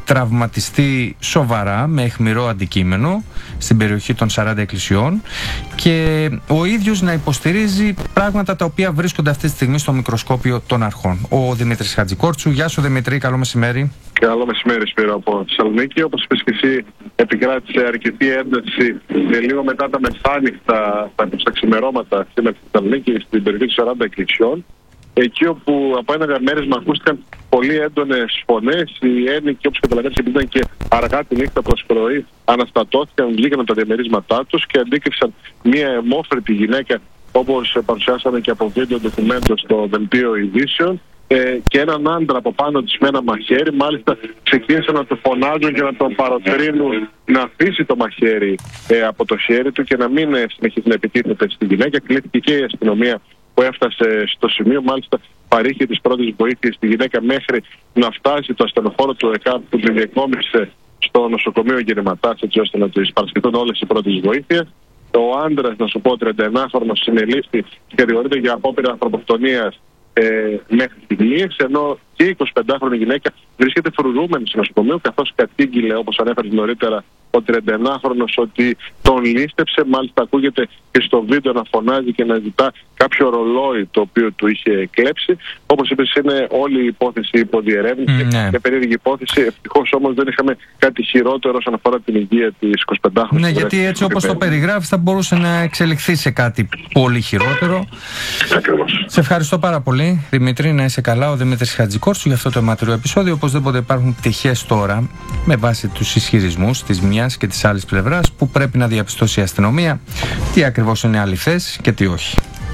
τραυματιστεί σοβαρά με αιχμηρό αντικείμενο στην περιοχή των 40 εκκλησιών και ο ίδιος να υποστηρίζει πράγματα τα οποία βρίσκονται αυτή τη στιγμή στο μικροσκόπιο των αρχών. Ο Δημήτρης Χατζικόρτσου. Γεια σου Δημήτρη, καλό μεσημέρι. Καλό μεσημέρι, Σπύρο, από Θεσσαλονίκη. Όπως είπες και εσύ, επικράτησε αρκετή ένταση λίγο μετά τα μεθάνυχτα, στα ξημερώματα σήμερα στη Θεσσαλονίκη, στην περιοχή των 40 εκκλησιών. Εκεί όπου από ένα διαμέρισμα ακούστηκαν πολύ έντονες φωνές, οι ένικοι, όπως καταλαβαίνεις, επειδή ήταν και αργά τη νύχτα προς πρωί, αναστατώθηκαν, βγήκαν από τα διαμερίσματά τους και αντίκρισαν μία αιμόφρετη γυναίκα, όπως παρουσιάσαμε και από βίντεο ντοκουμέντο στο δελτίο ειδήσεων, και έναν άντρα από πάνω της με ένα μαχαίρι. Μάλιστα ξεκίνησαν να το φωνάζουν και να τον παροτρύνουν να αφήσει το μαχαίρι από το χέρι του και να μην συνεχίσει να επιτίθεται στη γυναίκα. Κλήθηκε και η αστυνομία που έφτασε στο σημείο, μάλιστα παρήχε τις πρώτες βοήθειες στη γυναίκα μέχρι να φτάσει το ασθενοφόρο του ΕΚΑΠ που την διεκόμισε στο νοσοκομείο Γερηματάς, έτσι ώστε να του παρασχεθούν όλες οι πρώτες βοήθειες. Ο άντρας, να σου πω, 31χρονος, συνελήφθη και κατηγορείται για απόπειρα ανθρωποκτονίας μέχρι στιγμής, ενώ και η 25χρονη γυναίκα βρίσκεται φρουρούμενη στο νοσοκομείο, καθώς κατήγγειλε, όπως ανέφερε νωρίτερα, ο 31χρονος ότι τον λήστεψε. Μάλιστα ακούγεται και στο βίντεο να φωνάζει και να ζητά κάποιο ρολόι το οποίο του είχε κλέψει. Όπως είπες, είναι όλη η υπόθεση υποδιερεύνηση και περίεργη υπόθεση. Ευτυχώς όμως δεν είχαμε κάτι χειρότερο όσον αφορά την υγεία της 25χρονης. Ναι, γιατί έτσι όπως το περιγράφεις θα μπορούσε να εξελιχθεί σε κάτι πολύ χειρότερο. Ακριβώς. Σε ευχαριστώ πάρα πολύ, Δημήτρη, να είσαι καλά. Ο Δημήτρης Χατζικόρτσου για αυτό το αιματηρό επεισόδιο. Οπωσδήποτε υπάρχουν πτυχές τώρα, με βάση τους ισχυρισμούς της μιας και της άλλης πλευράς, που πρέπει να διαπιστώσει η αστυνομία τι ακριβώς είναι αληθές και τι όχι.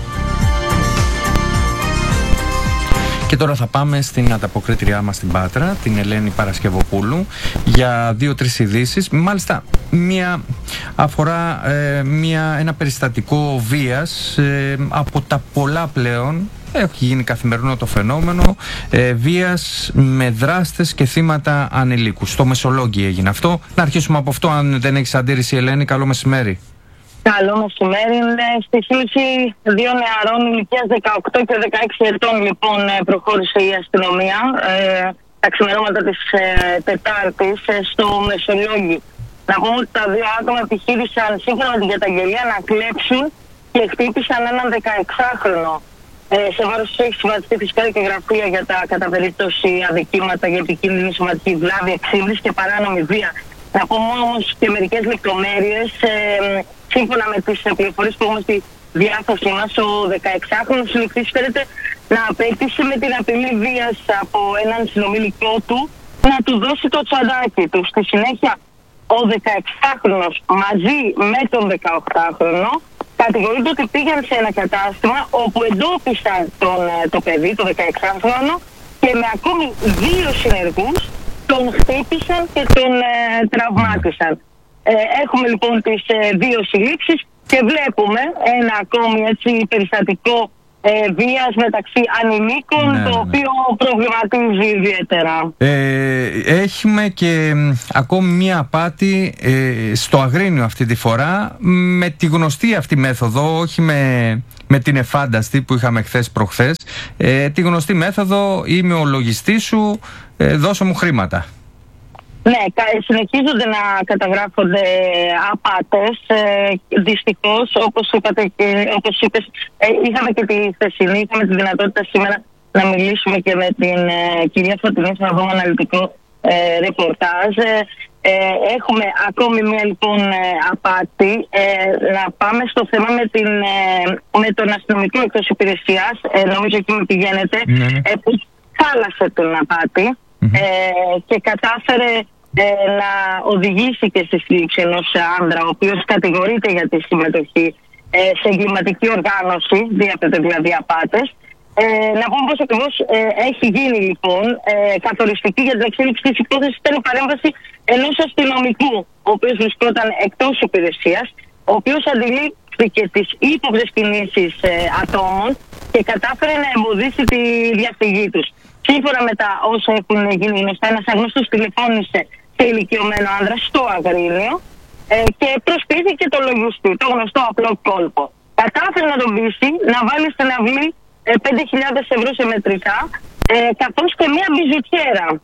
Και τώρα θα πάμε στην ανταποκρίτριά μας στην Πάτρα, την Ελένη Παρασκευοπούλου, για 2-3 ειδήσεις. Μάλιστα, μία αφορά ένα περιστατικό βίας από τα πολλά πλέον. Έχει γίνει καθημερινό το φαινόμενο βίας με δράστες και θύματα ανηλίκους. Στο Μεσολόγγι έγινε αυτό. Να αρχίσουμε από αυτό, αν δεν έχεις αντίρρηση, Ελένη. Καλό μεσημέρι. Καλό μεσημέρι. Στη σύλληψη 2 νεαρών ηλικίας 18 και 16 ετών, λοιπόν, προχώρησε η αστυνομία τα ξημερώματα της Τετάρτης στο Μεσολόγγι. Να πούμε ότι τα 2 άτομα επιχείρησαν, σύμφωνα με την καταγγελία, να κλέψουν και χτύπησαν έναν 16χρονο. Σε βάρος τους έχει συμβατιστεί φυσικά και γραφεία για τα κατά περίπτωση αδικήματα για επικίνδυνη σωματική βλάβη, εξύλιση και παράνομη βία. Να πούμε όμως και μερικές λεπτομέρειες. Σύμφωνα με τις πληροφορίες που έχουμε στη διάθεσή μας, ο 16χρονος συλληφθής φέρεται να απέκτησε με την απειλή βίας από έναν συνομιλικό του να του δώσει το τσαντάκι του. Στη συνέχεια, ο 16χρονος μαζί με τον 18χρονο κατηγορείται ότι πήγαν σε ένα κατάστημα όπου εντόπισαν το παιδί, το 16χρονο, και με ακόμη 2 συνεργούς τον χτύπησαν και τον τραυμάτισαν. Έχουμε λοιπόν τις 2 συλλήψεις και βλέπουμε ένα ακόμη περιστατικό βίας μεταξύ ανηλίκων, το οποίο προβληματίζει ιδιαίτερα. Έχουμε και ακόμη μία απάτη στο Αγρίνιο αυτή τη φορά, με τη γνωστή αυτή μέθοδο, όχι με την εφάνταστη που είχαμε χθες προχθές. Τη γνωστή μέθοδο, είμαι ο λογιστής σου, δώσε μου χρήματα. Ναι, συνεχίζονται να καταγράφονται απάτες. Δυστυχώς, όπως είπες, είχαμε και τη χθεσινή, είχαμε τη δυνατότητα σήμερα να μιλήσουμε και με την κυρία Φωτεινή στον αγώνα αναλυτικό ρεπορτάζ. Έχουμε ακόμη μία λοιπόν απάτη. Να πάμε στο θέμα με τον αστυνομικό εκτός υπηρεσίας. Νομίζω εκεί με πηγαίνετε. Που χάλασε την απάτη και κατάφερε να οδηγήσει και στη σύλληψη ενός άντρα, ο οποίος κατηγορείται για τη συμμετοχή σε εγκληματική οργάνωση, διάπεται δηλαδή απάτες. Να πούμε πως ακριβώς έχει γίνει λοιπόν καθοριστική για την εξέλιξη της υπόθεσης ήταν η παρέμβαση ενός αστυνομικού, ο οποίος βρισκόταν εκτός υπηρεσίας, ο οποίος αντιλήφθηκε τις ύποπτες κινήσεις ατόμων και κατάφερε να εμποδίσει τη διαφυγή τους. Σύμφωνα με τα όσα έχουν γίνει γνωστά, ένας αγνώστος τηλεφώνησε σε ηλικιωμένο άνδρα στο Αγρίνιο και προσποιήθηκε το λογιστή, το γνωστό απλό κόλπο. Κατάφερε να τον πείσει να βάλει στην αυλή 5.000 ευρώ σε μετρικά, καθώς και μία μπιζουτιέρα.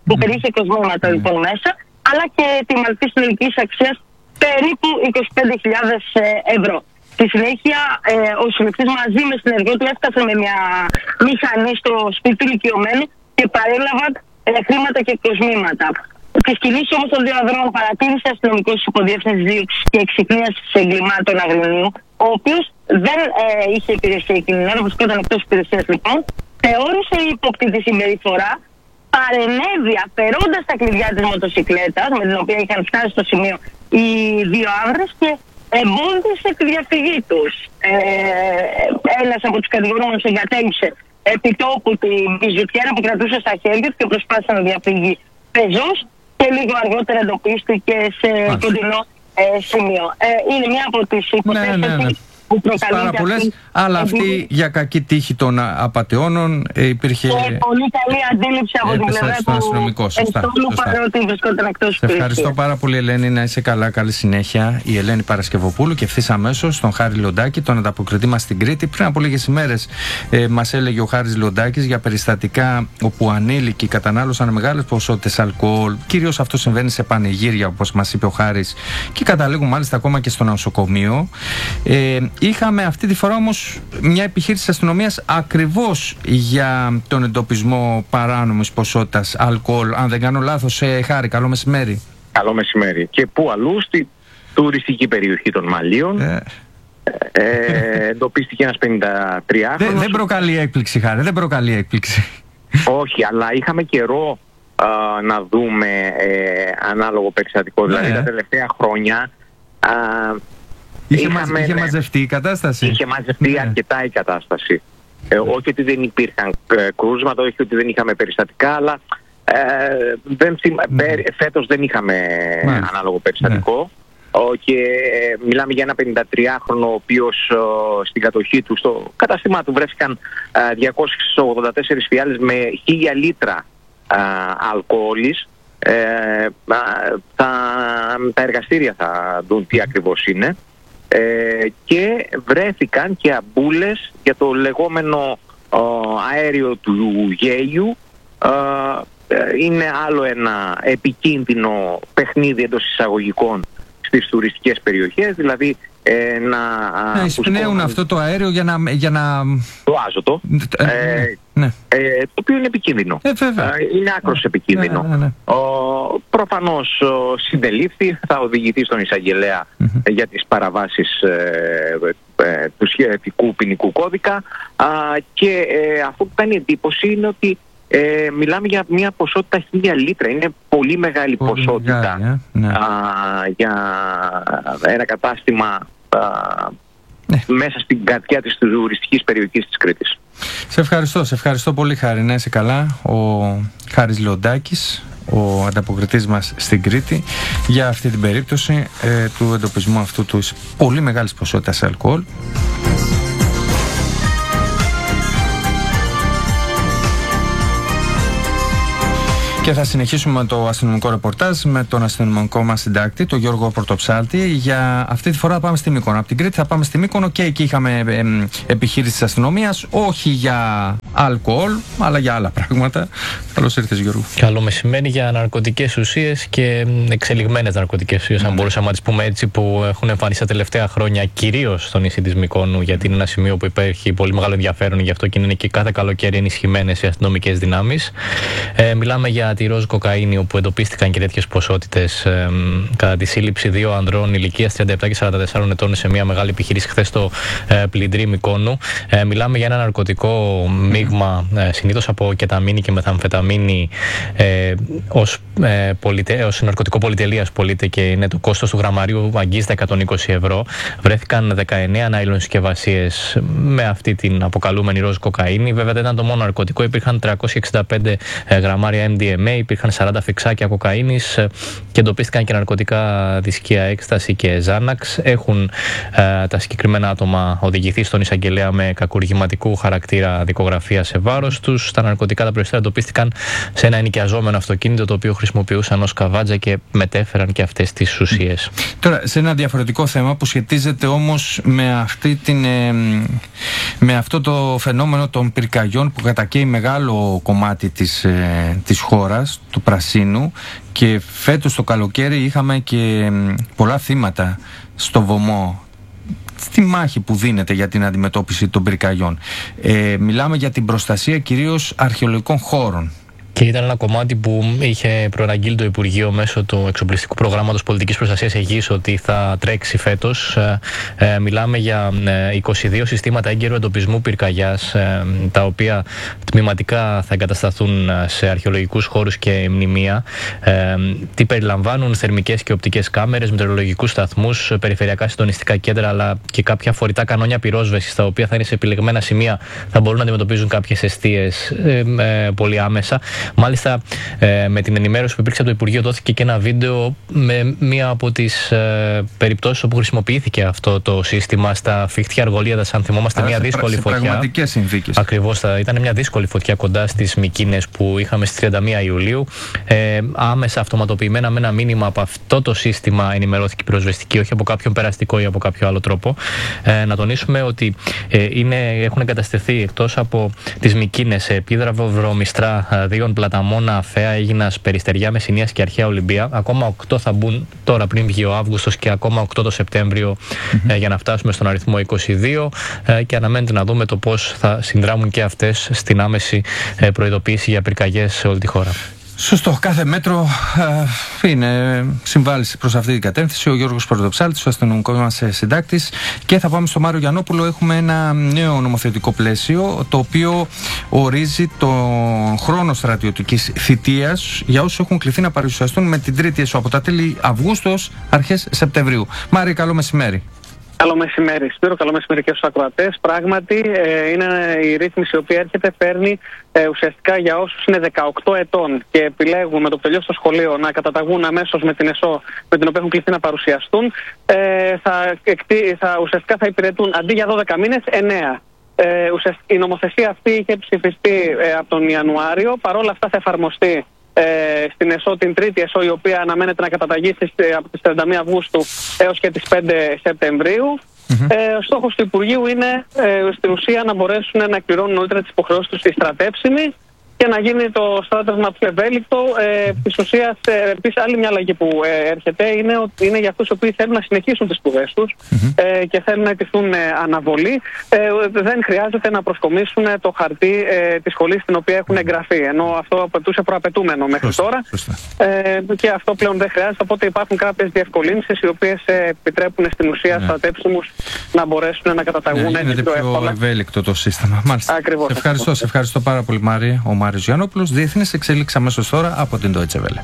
που περιείχε κοσμήματα λοιπόν μέσα, αλλά και τιμαλτή συνολικής αξίας περίπου 25.000 ευρώ. Στη συνέχεια, ο συλληφτής μαζί με συνεργό του έφτασε με μια μηχανή στο σπίτι του ηλικιωμένου και παρέλαβαν χρήματα και κοσμήματα. Τις κινήσεις όμως των δύο ανδρών παρατήρησε αστυνομικός της υποδιεύθυνσης δίωξης και εξυκνίασης εγκλημάτων Αγρινίου, ο οποίος δεν είχε υπηρεσία εκείνη την ώρα, βρισκόταν εκτός υπηρεσίας λοιπόν, θεώρησε ύποπτη τη συμπεριφορά, παρενέβη αφαιρώντας τα κλειδιά της μοτοσικλέτας με την οποία είχαν φτάσει στο σημείο οι δύο άνδρες και εμπόδισε τη διαφυγή τους. Ένας από τους κατηγορούμενους εγκατέλειψε επί τόπου την μπιζουτιέρα που κρατούσε στα χέρια του και προσπάθησε να διαφύγει πεζός και λίγο αργότερα εντοπίστηκε σε κοντινό σημείο. Είναι μια από τις υποθέσεις που προκαλείται πολλές, αλλά αυτή για κακή τύχη των απατεώνων υπήρχε. Και πολύ καλή αντίληψη από την πλευρά του εστόλου, παρότι βρισκόταν εκτός υπηρεσίας. Ευχαριστώ πάρα πολύ, Ελένη. Να είσαι καλά. Καλή συνέχεια. Η Ελένη Παρασκευοπούλου και ευθύς αμέσως στον Χάρη Λοντάκη, τον ανταποκριτή μας στην Κρήτη. Πριν από λίγες ημέρες μας έλεγε ο Χάρης Λοντάκης για περιστατικά όπου ανήλικοι κατανάλωσαν μεγάλες ποσότητες αλκοόλ. Κυρίως αυτό συμβαίνει σε πανηγύρια, όπως μας είπε ο Χάρης, και καταλήγουν μάλιστα ακόμα και στο νοσοκομείο. Είχαμε αυτή τη φορά όμως μια επιχείρηση της αστυνομίας ακριβώς για τον εντοπισμό παράνομης ποσότητας αλκοόλ. Αν δεν κάνω λάθος, Χάρη, καλό μεσημέρι. Καλό μεσημέρι. Και πού αλλού, στη τουριστική περιοχή των Μαλίων. Εντοπίστηκε ένας 53χρονος. Δεν προκαλεί έκπληξη, Χάρη, δεν προκαλεί έκπληξη. Όχι, αλλά είχαμε καιρό να δούμε ανάλογο περιστατικό. Δηλαδή τα τελευταία χρόνια είχε μαζευτεί η κατάσταση. Είχε μαζευτεί αρκετά η κατάσταση. Όχι ότι δεν υπήρχαν κρούσματα, όχι ότι δεν είχαμε περιστατικά, αλλά φέτος δεν είχαμε ανάλογο περιστατικό. Και μιλάμε για ένα 53χρονο ο οποίος στην κατοχή του, στο κατάστημά του βρέθηκαν 284 φιάλες με 1000 λίτρα αλκοόλης. Τα εργαστήρια θα δουν τι ακριβώς είναι. Και βρέθηκαν και αμπούλες για το λεγόμενο αέριο του γέλιου. Είναι άλλο ένα επικίνδυνο παιχνίδι εντός εισαγωγικών στις τουριστικές περιοχές, δηλαδή να εισπνέουν αυτό το αέριο για να... Το άζωτο, το οποίο είναι επικίνδυνο. Είναι άκρως επικίνδυνο. Προφανώς συνελήφθη, θα οδηγηθεί στον εισαγγελέα για τις παραβάσεις του σχετικού ποινικού κώδικα, και αυτό που κάνει εντύπωση είναι ότι μιλάμε για μια ποσότητα 1000 λίτρα. Είναι πολύ μεγάλη ποσότητα για ένα κατάστημα μέσα στην καρδιά της τουριστικής περιοχής της Κρήτης. Σε ευχαριστώ πολύ, Χάρη. Να είσαι καλά. Ο Χάρης Λοντάκης, ο ανταποκριτής μας στην Κρήτη, για αυτή την περίπτωση του εντοπισμού αυτού του πολύ μεγάλης ποσότητας αλκοόλ. Και θα συνεχίσουμε το αστυνομικό ρεπορτάζ με τον αστυνομικό μας συντάκτη, τον Γιώργο Πρωτοψάλτη. Για αυτή τη φορά θα πάμε στη Μύκονο. Από την Κρήτη θα πάμε στη Μύκονο και εκεί είχαμε επιχείρηση της αστυνομίας, όχι για αλκοόλ, αλλά για άλλα πράγματα. Καλώς ήρθες, Γιώργο. Καλό μεσημέρι. Για ναρκωτικές ουσίες και εξελιγμένες ναρκωτικές ουσίες, αν μπορούσαμε να τις πούμε έτσι, που έχουν εμφανίσει τα τελευταία χρόνια, κυρίως στο νησί της Μυκόνου, γιατί είναι ένα σημείο που υπάρχει πολύ μεγάλο ενδιαφέρον, γι' αυτό και είναι και κάθε καλοκαίρι ενισχυμένες οι αστυνομικές δυνάμεις. Μιλάμε για τη ροζ κοκαίνη, όπου εντοπίστηκαν και τέτοιες ποσότητες κατά τη σύλληψη δύο ανδρών ηλικίας 37 και 44 ετών σε μια μεγάλη επιχείρηση χθες στο Πλυντρί Μυκόνου. Μιλάμε για ένα ναρκωτικό μείγμα, συνήθως από κεταμίνη και μεθαμφεταμίνη, ως ναρκωτικό πολυτελείας πωλείται και είναι το κόστος του γραμμαρίου αγγίζει τα 120 ευρώ. Βρέθηκαν 19 νάιλον συσκευασίες με αυτή την αποκαλούμενη ροζ κοκαίνη. Βέβαια δεν ήταν το μόνο ναρκωτικό, υπήρχαν 365 γραμμάρια MDMA, υπήρχαν 40 φιξάκια κοκαίνης και εντοπίστηκαν και ναρκωτικά δισκία έκσταση και Ζάναξ. Έχουν τα συγκεκριμένα άτομα οδηγηθεί στον εισαγγελέα με κακουργηματικού χαρακτήρα δικογραφία σε βάρος τους. Τα ναρκωτικά τα περισσότερα εντοπίστηκαν σε ένα ενοικιαζόμενο αυτοκίνητο, το οποίο χρησιμοποιούσαν ως καβάτζα και μετέφεραν και αυτές τις ουσίες. Τώρα, σε ένα διαφορετικό θέμα που σχετίζεται όμως με αυτό το φαινόμενο των πυρκαγιών που κατακαίει μεγάλο κομμάτι της χώρας, του πρασίνου, και φέτος το καλοκαίρι είχαμε και πολλά θύματα στο βωμό στη μάχη που δίνεται για την αντιμετώπιση των πυρκαγιών. Μιλάμε για την προστασία κυρίως αρχαιολογικών χώρων. Και ήταν ένα κομμάτι που είχε προαναγγείλει το Υπουργείο μέσω του εξοπλιστικού προγράμματος πολιτικής προστασίας Αιγής ότι θα τρέξει φέτος. Μιλάμε για 22 συστήματα έγκαιρου εντοπισμού πυρκαγιάς, τα οποία τμηματικά θα εγκατασταθούν σε αρχαιολογικούς χώρους και μνημεία. Τι περιλαμβάνουν θερμικές και οπτικές κάμερες, μετεωρολογικούς σταθμούς, περιφερειακά συντονιστικά κέντρα, αλλά και κάποια φορητά κανόνια πυρόσβεσης, τα οποία θα είναι σε επιλεγμένα σημεία, θα μπορούν να αντιμετωπίζουν κάποιες εστίες πολύ άμεσα. Μάλιστα, με την ενημέρωση που υπήρξε από το Υπουργείο, δόθηκε και ένα βίντεο με μία από τις περιπτώσεις όπου χρησιμοποιήθηκε αυτό το σύστημα στα Φιχτιά Αργολίδας. Αν θυμόμαστε, μια δύσκολη φωτιά. Πραγματικές συνθήκες. Ακριβώς, ήταν μια δύσκολη φωτιά κοντά στις Μυκίνες που είχαμε στις 31 Ιουλίου. Άμεσα αυτοματοποιημένα με ένα μήνυμα από αυτό το σύστημα ενημερώθηκε η πυροσβεστική, όχι από κάποιον περαστικό ή από κάποιο άλλο τρόπο. Να τονίσουμε ότι έχουν εγκατασταθεί εκτός από τις Μυκίνες, Επίδραβο, Βρωμιστρά, Δίων, Πλαταμόνα, Αφαία, Αίγινας, Περιστεριά, Μεσσηνίας και Αρχαία Ολυμπία. Ακόμα 8 θα μπουν τώρα πριν βγει ο Αύγουστος και ακόμα 8 το Σεπτέμβριο για να φτάσουμε στον αριθμό 22 και αναμένεται να δούμε το πώς θα συνδράμουν και αυτές στην άμεση προειδοποίηση για πυρκαγιές σε όλη τη χώρα. Σωστό. Κάθε μέτρο συμβάλλει προς αυτή την κατεύθυνση. Ο Γιώργος Πρωτοψάλτης, ο αστυνομικός μας συντάκτης. Και θα πάμε στο Μάριο Γιαννόπουλο. Έχουμε ένα νέο νομοθετικό πλαίσιο, το οποίο ορίζει τον χρόνο στρατιωτικής θητείας για όσους έχουν κληθεί να παρουσιαστούν με την τρίτη ΕΣΟ από τα τέλη Αυγούστου ως αρχές Σεπτεμβρίου. Μάρη, καλό μεσημέρι. Καλό μεσημέρι, Σπύρο. Καλό μεσημέρι και στους ακροατές. Πράγματι, είναι η ρύθμιση η οποία έρχεται, παίρνει ουσιαστικά για όσους είναι 18 ετών και επιλέγουν με το που τελειώσει το σχολείο να καταταγούν αμέσως με την ΕΣΟ με την οποία έχουν κληθεί να παρουσιαστούν. Ουσιαστικά θα υπηρετούν αντί για 12 μήνες, 9. Η νομοθεσία αυτή είχε ψηφιστεί από τον Ιανουάριο. Παρόλα αυτά θα εφαρμοστεί στην ΕΣΟ, την τρίτη ΕΣΟ, η οποία αναμένεται να καταταγεί από τις 31 Αυγούστου έως και τις 5 Σεπτεμβρίου. Ο στόχος του Υπουργείου είναι στην ουσία να μπορέσουν να εκπληρώνουν νωρίτερα τις υποχρεώσεις τους οι στρατεύσιμοι και να γίνει το στράτευμα πιο ευέλικτο. Της ουσίας, επίσης, άλλη μια αλλαγή που έρχεται είναι ότι είναι για αυτούς οι οποίοι θέλουν να συνεχίσουν τις σπουδές τους και θέλουν να αιτηθούν αναβολή. Δεν χρειάζεται να προσκομίσουν το χαρτί της σχολής στην οποία έχουν εγγραφεί. Ενώ αυτό απαιτούσε προαπαιτούμενο μέχρι τώρα. Και αυτό πλέον δεν χρειάζεται. Οπότε υπάρχουν κάποιες διευκολύνσεις οι οποίες επιτρέπουν στην ουσία στρατεύσιμους να μπορέσουν να καταταγούν έτσι πιο εύκολα. Είναι πιο ευέλικτο το σύστημα. Μάλιστα. Ακριβώς. Σε ευχαριστώ πάρα πολύ, Μάρη. Ο Μάριος Γιαννόπουλος, διεθνής εξέλιξη αμέσως τώρα από την Deutsche Welle.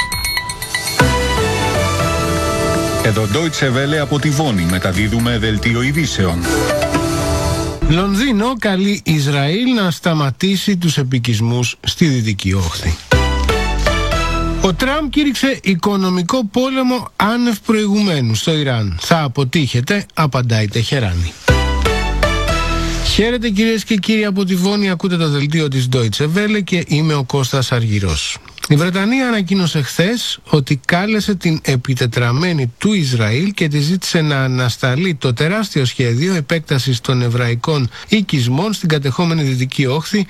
Εδώ Deutsche Welle από τη Βόνη, μεταδίδουμε δελτίο ειδήσεων. Λονδίνο καλεί Ισραήλ να σταματήσει τους επικισμούς στη Δυτική Όχθη. Ο Τραμπ κήρυξε οικονομικό πόλεμο άνευ προηγουμένου στο Ιράν. Θα αποτύχετε, απαντάει η Τεχεράνη. Χαίρετε κυρίες και κύριοι από τη Βόνη, ακούτε το δελτίο της Deutsche Welle και είμαι ο Κώστας Αργυρός. Η Βρετανία ανακοίνωσε χθες ότι κάλεσε την επιτετραμένη του Ισραήλ και τη ζήτησε να ανασταλεί το τεράστιο σχέδιο επέκτασης των εβραϊκών οικισμών στην κατεχόμενη Δυτική Όχθη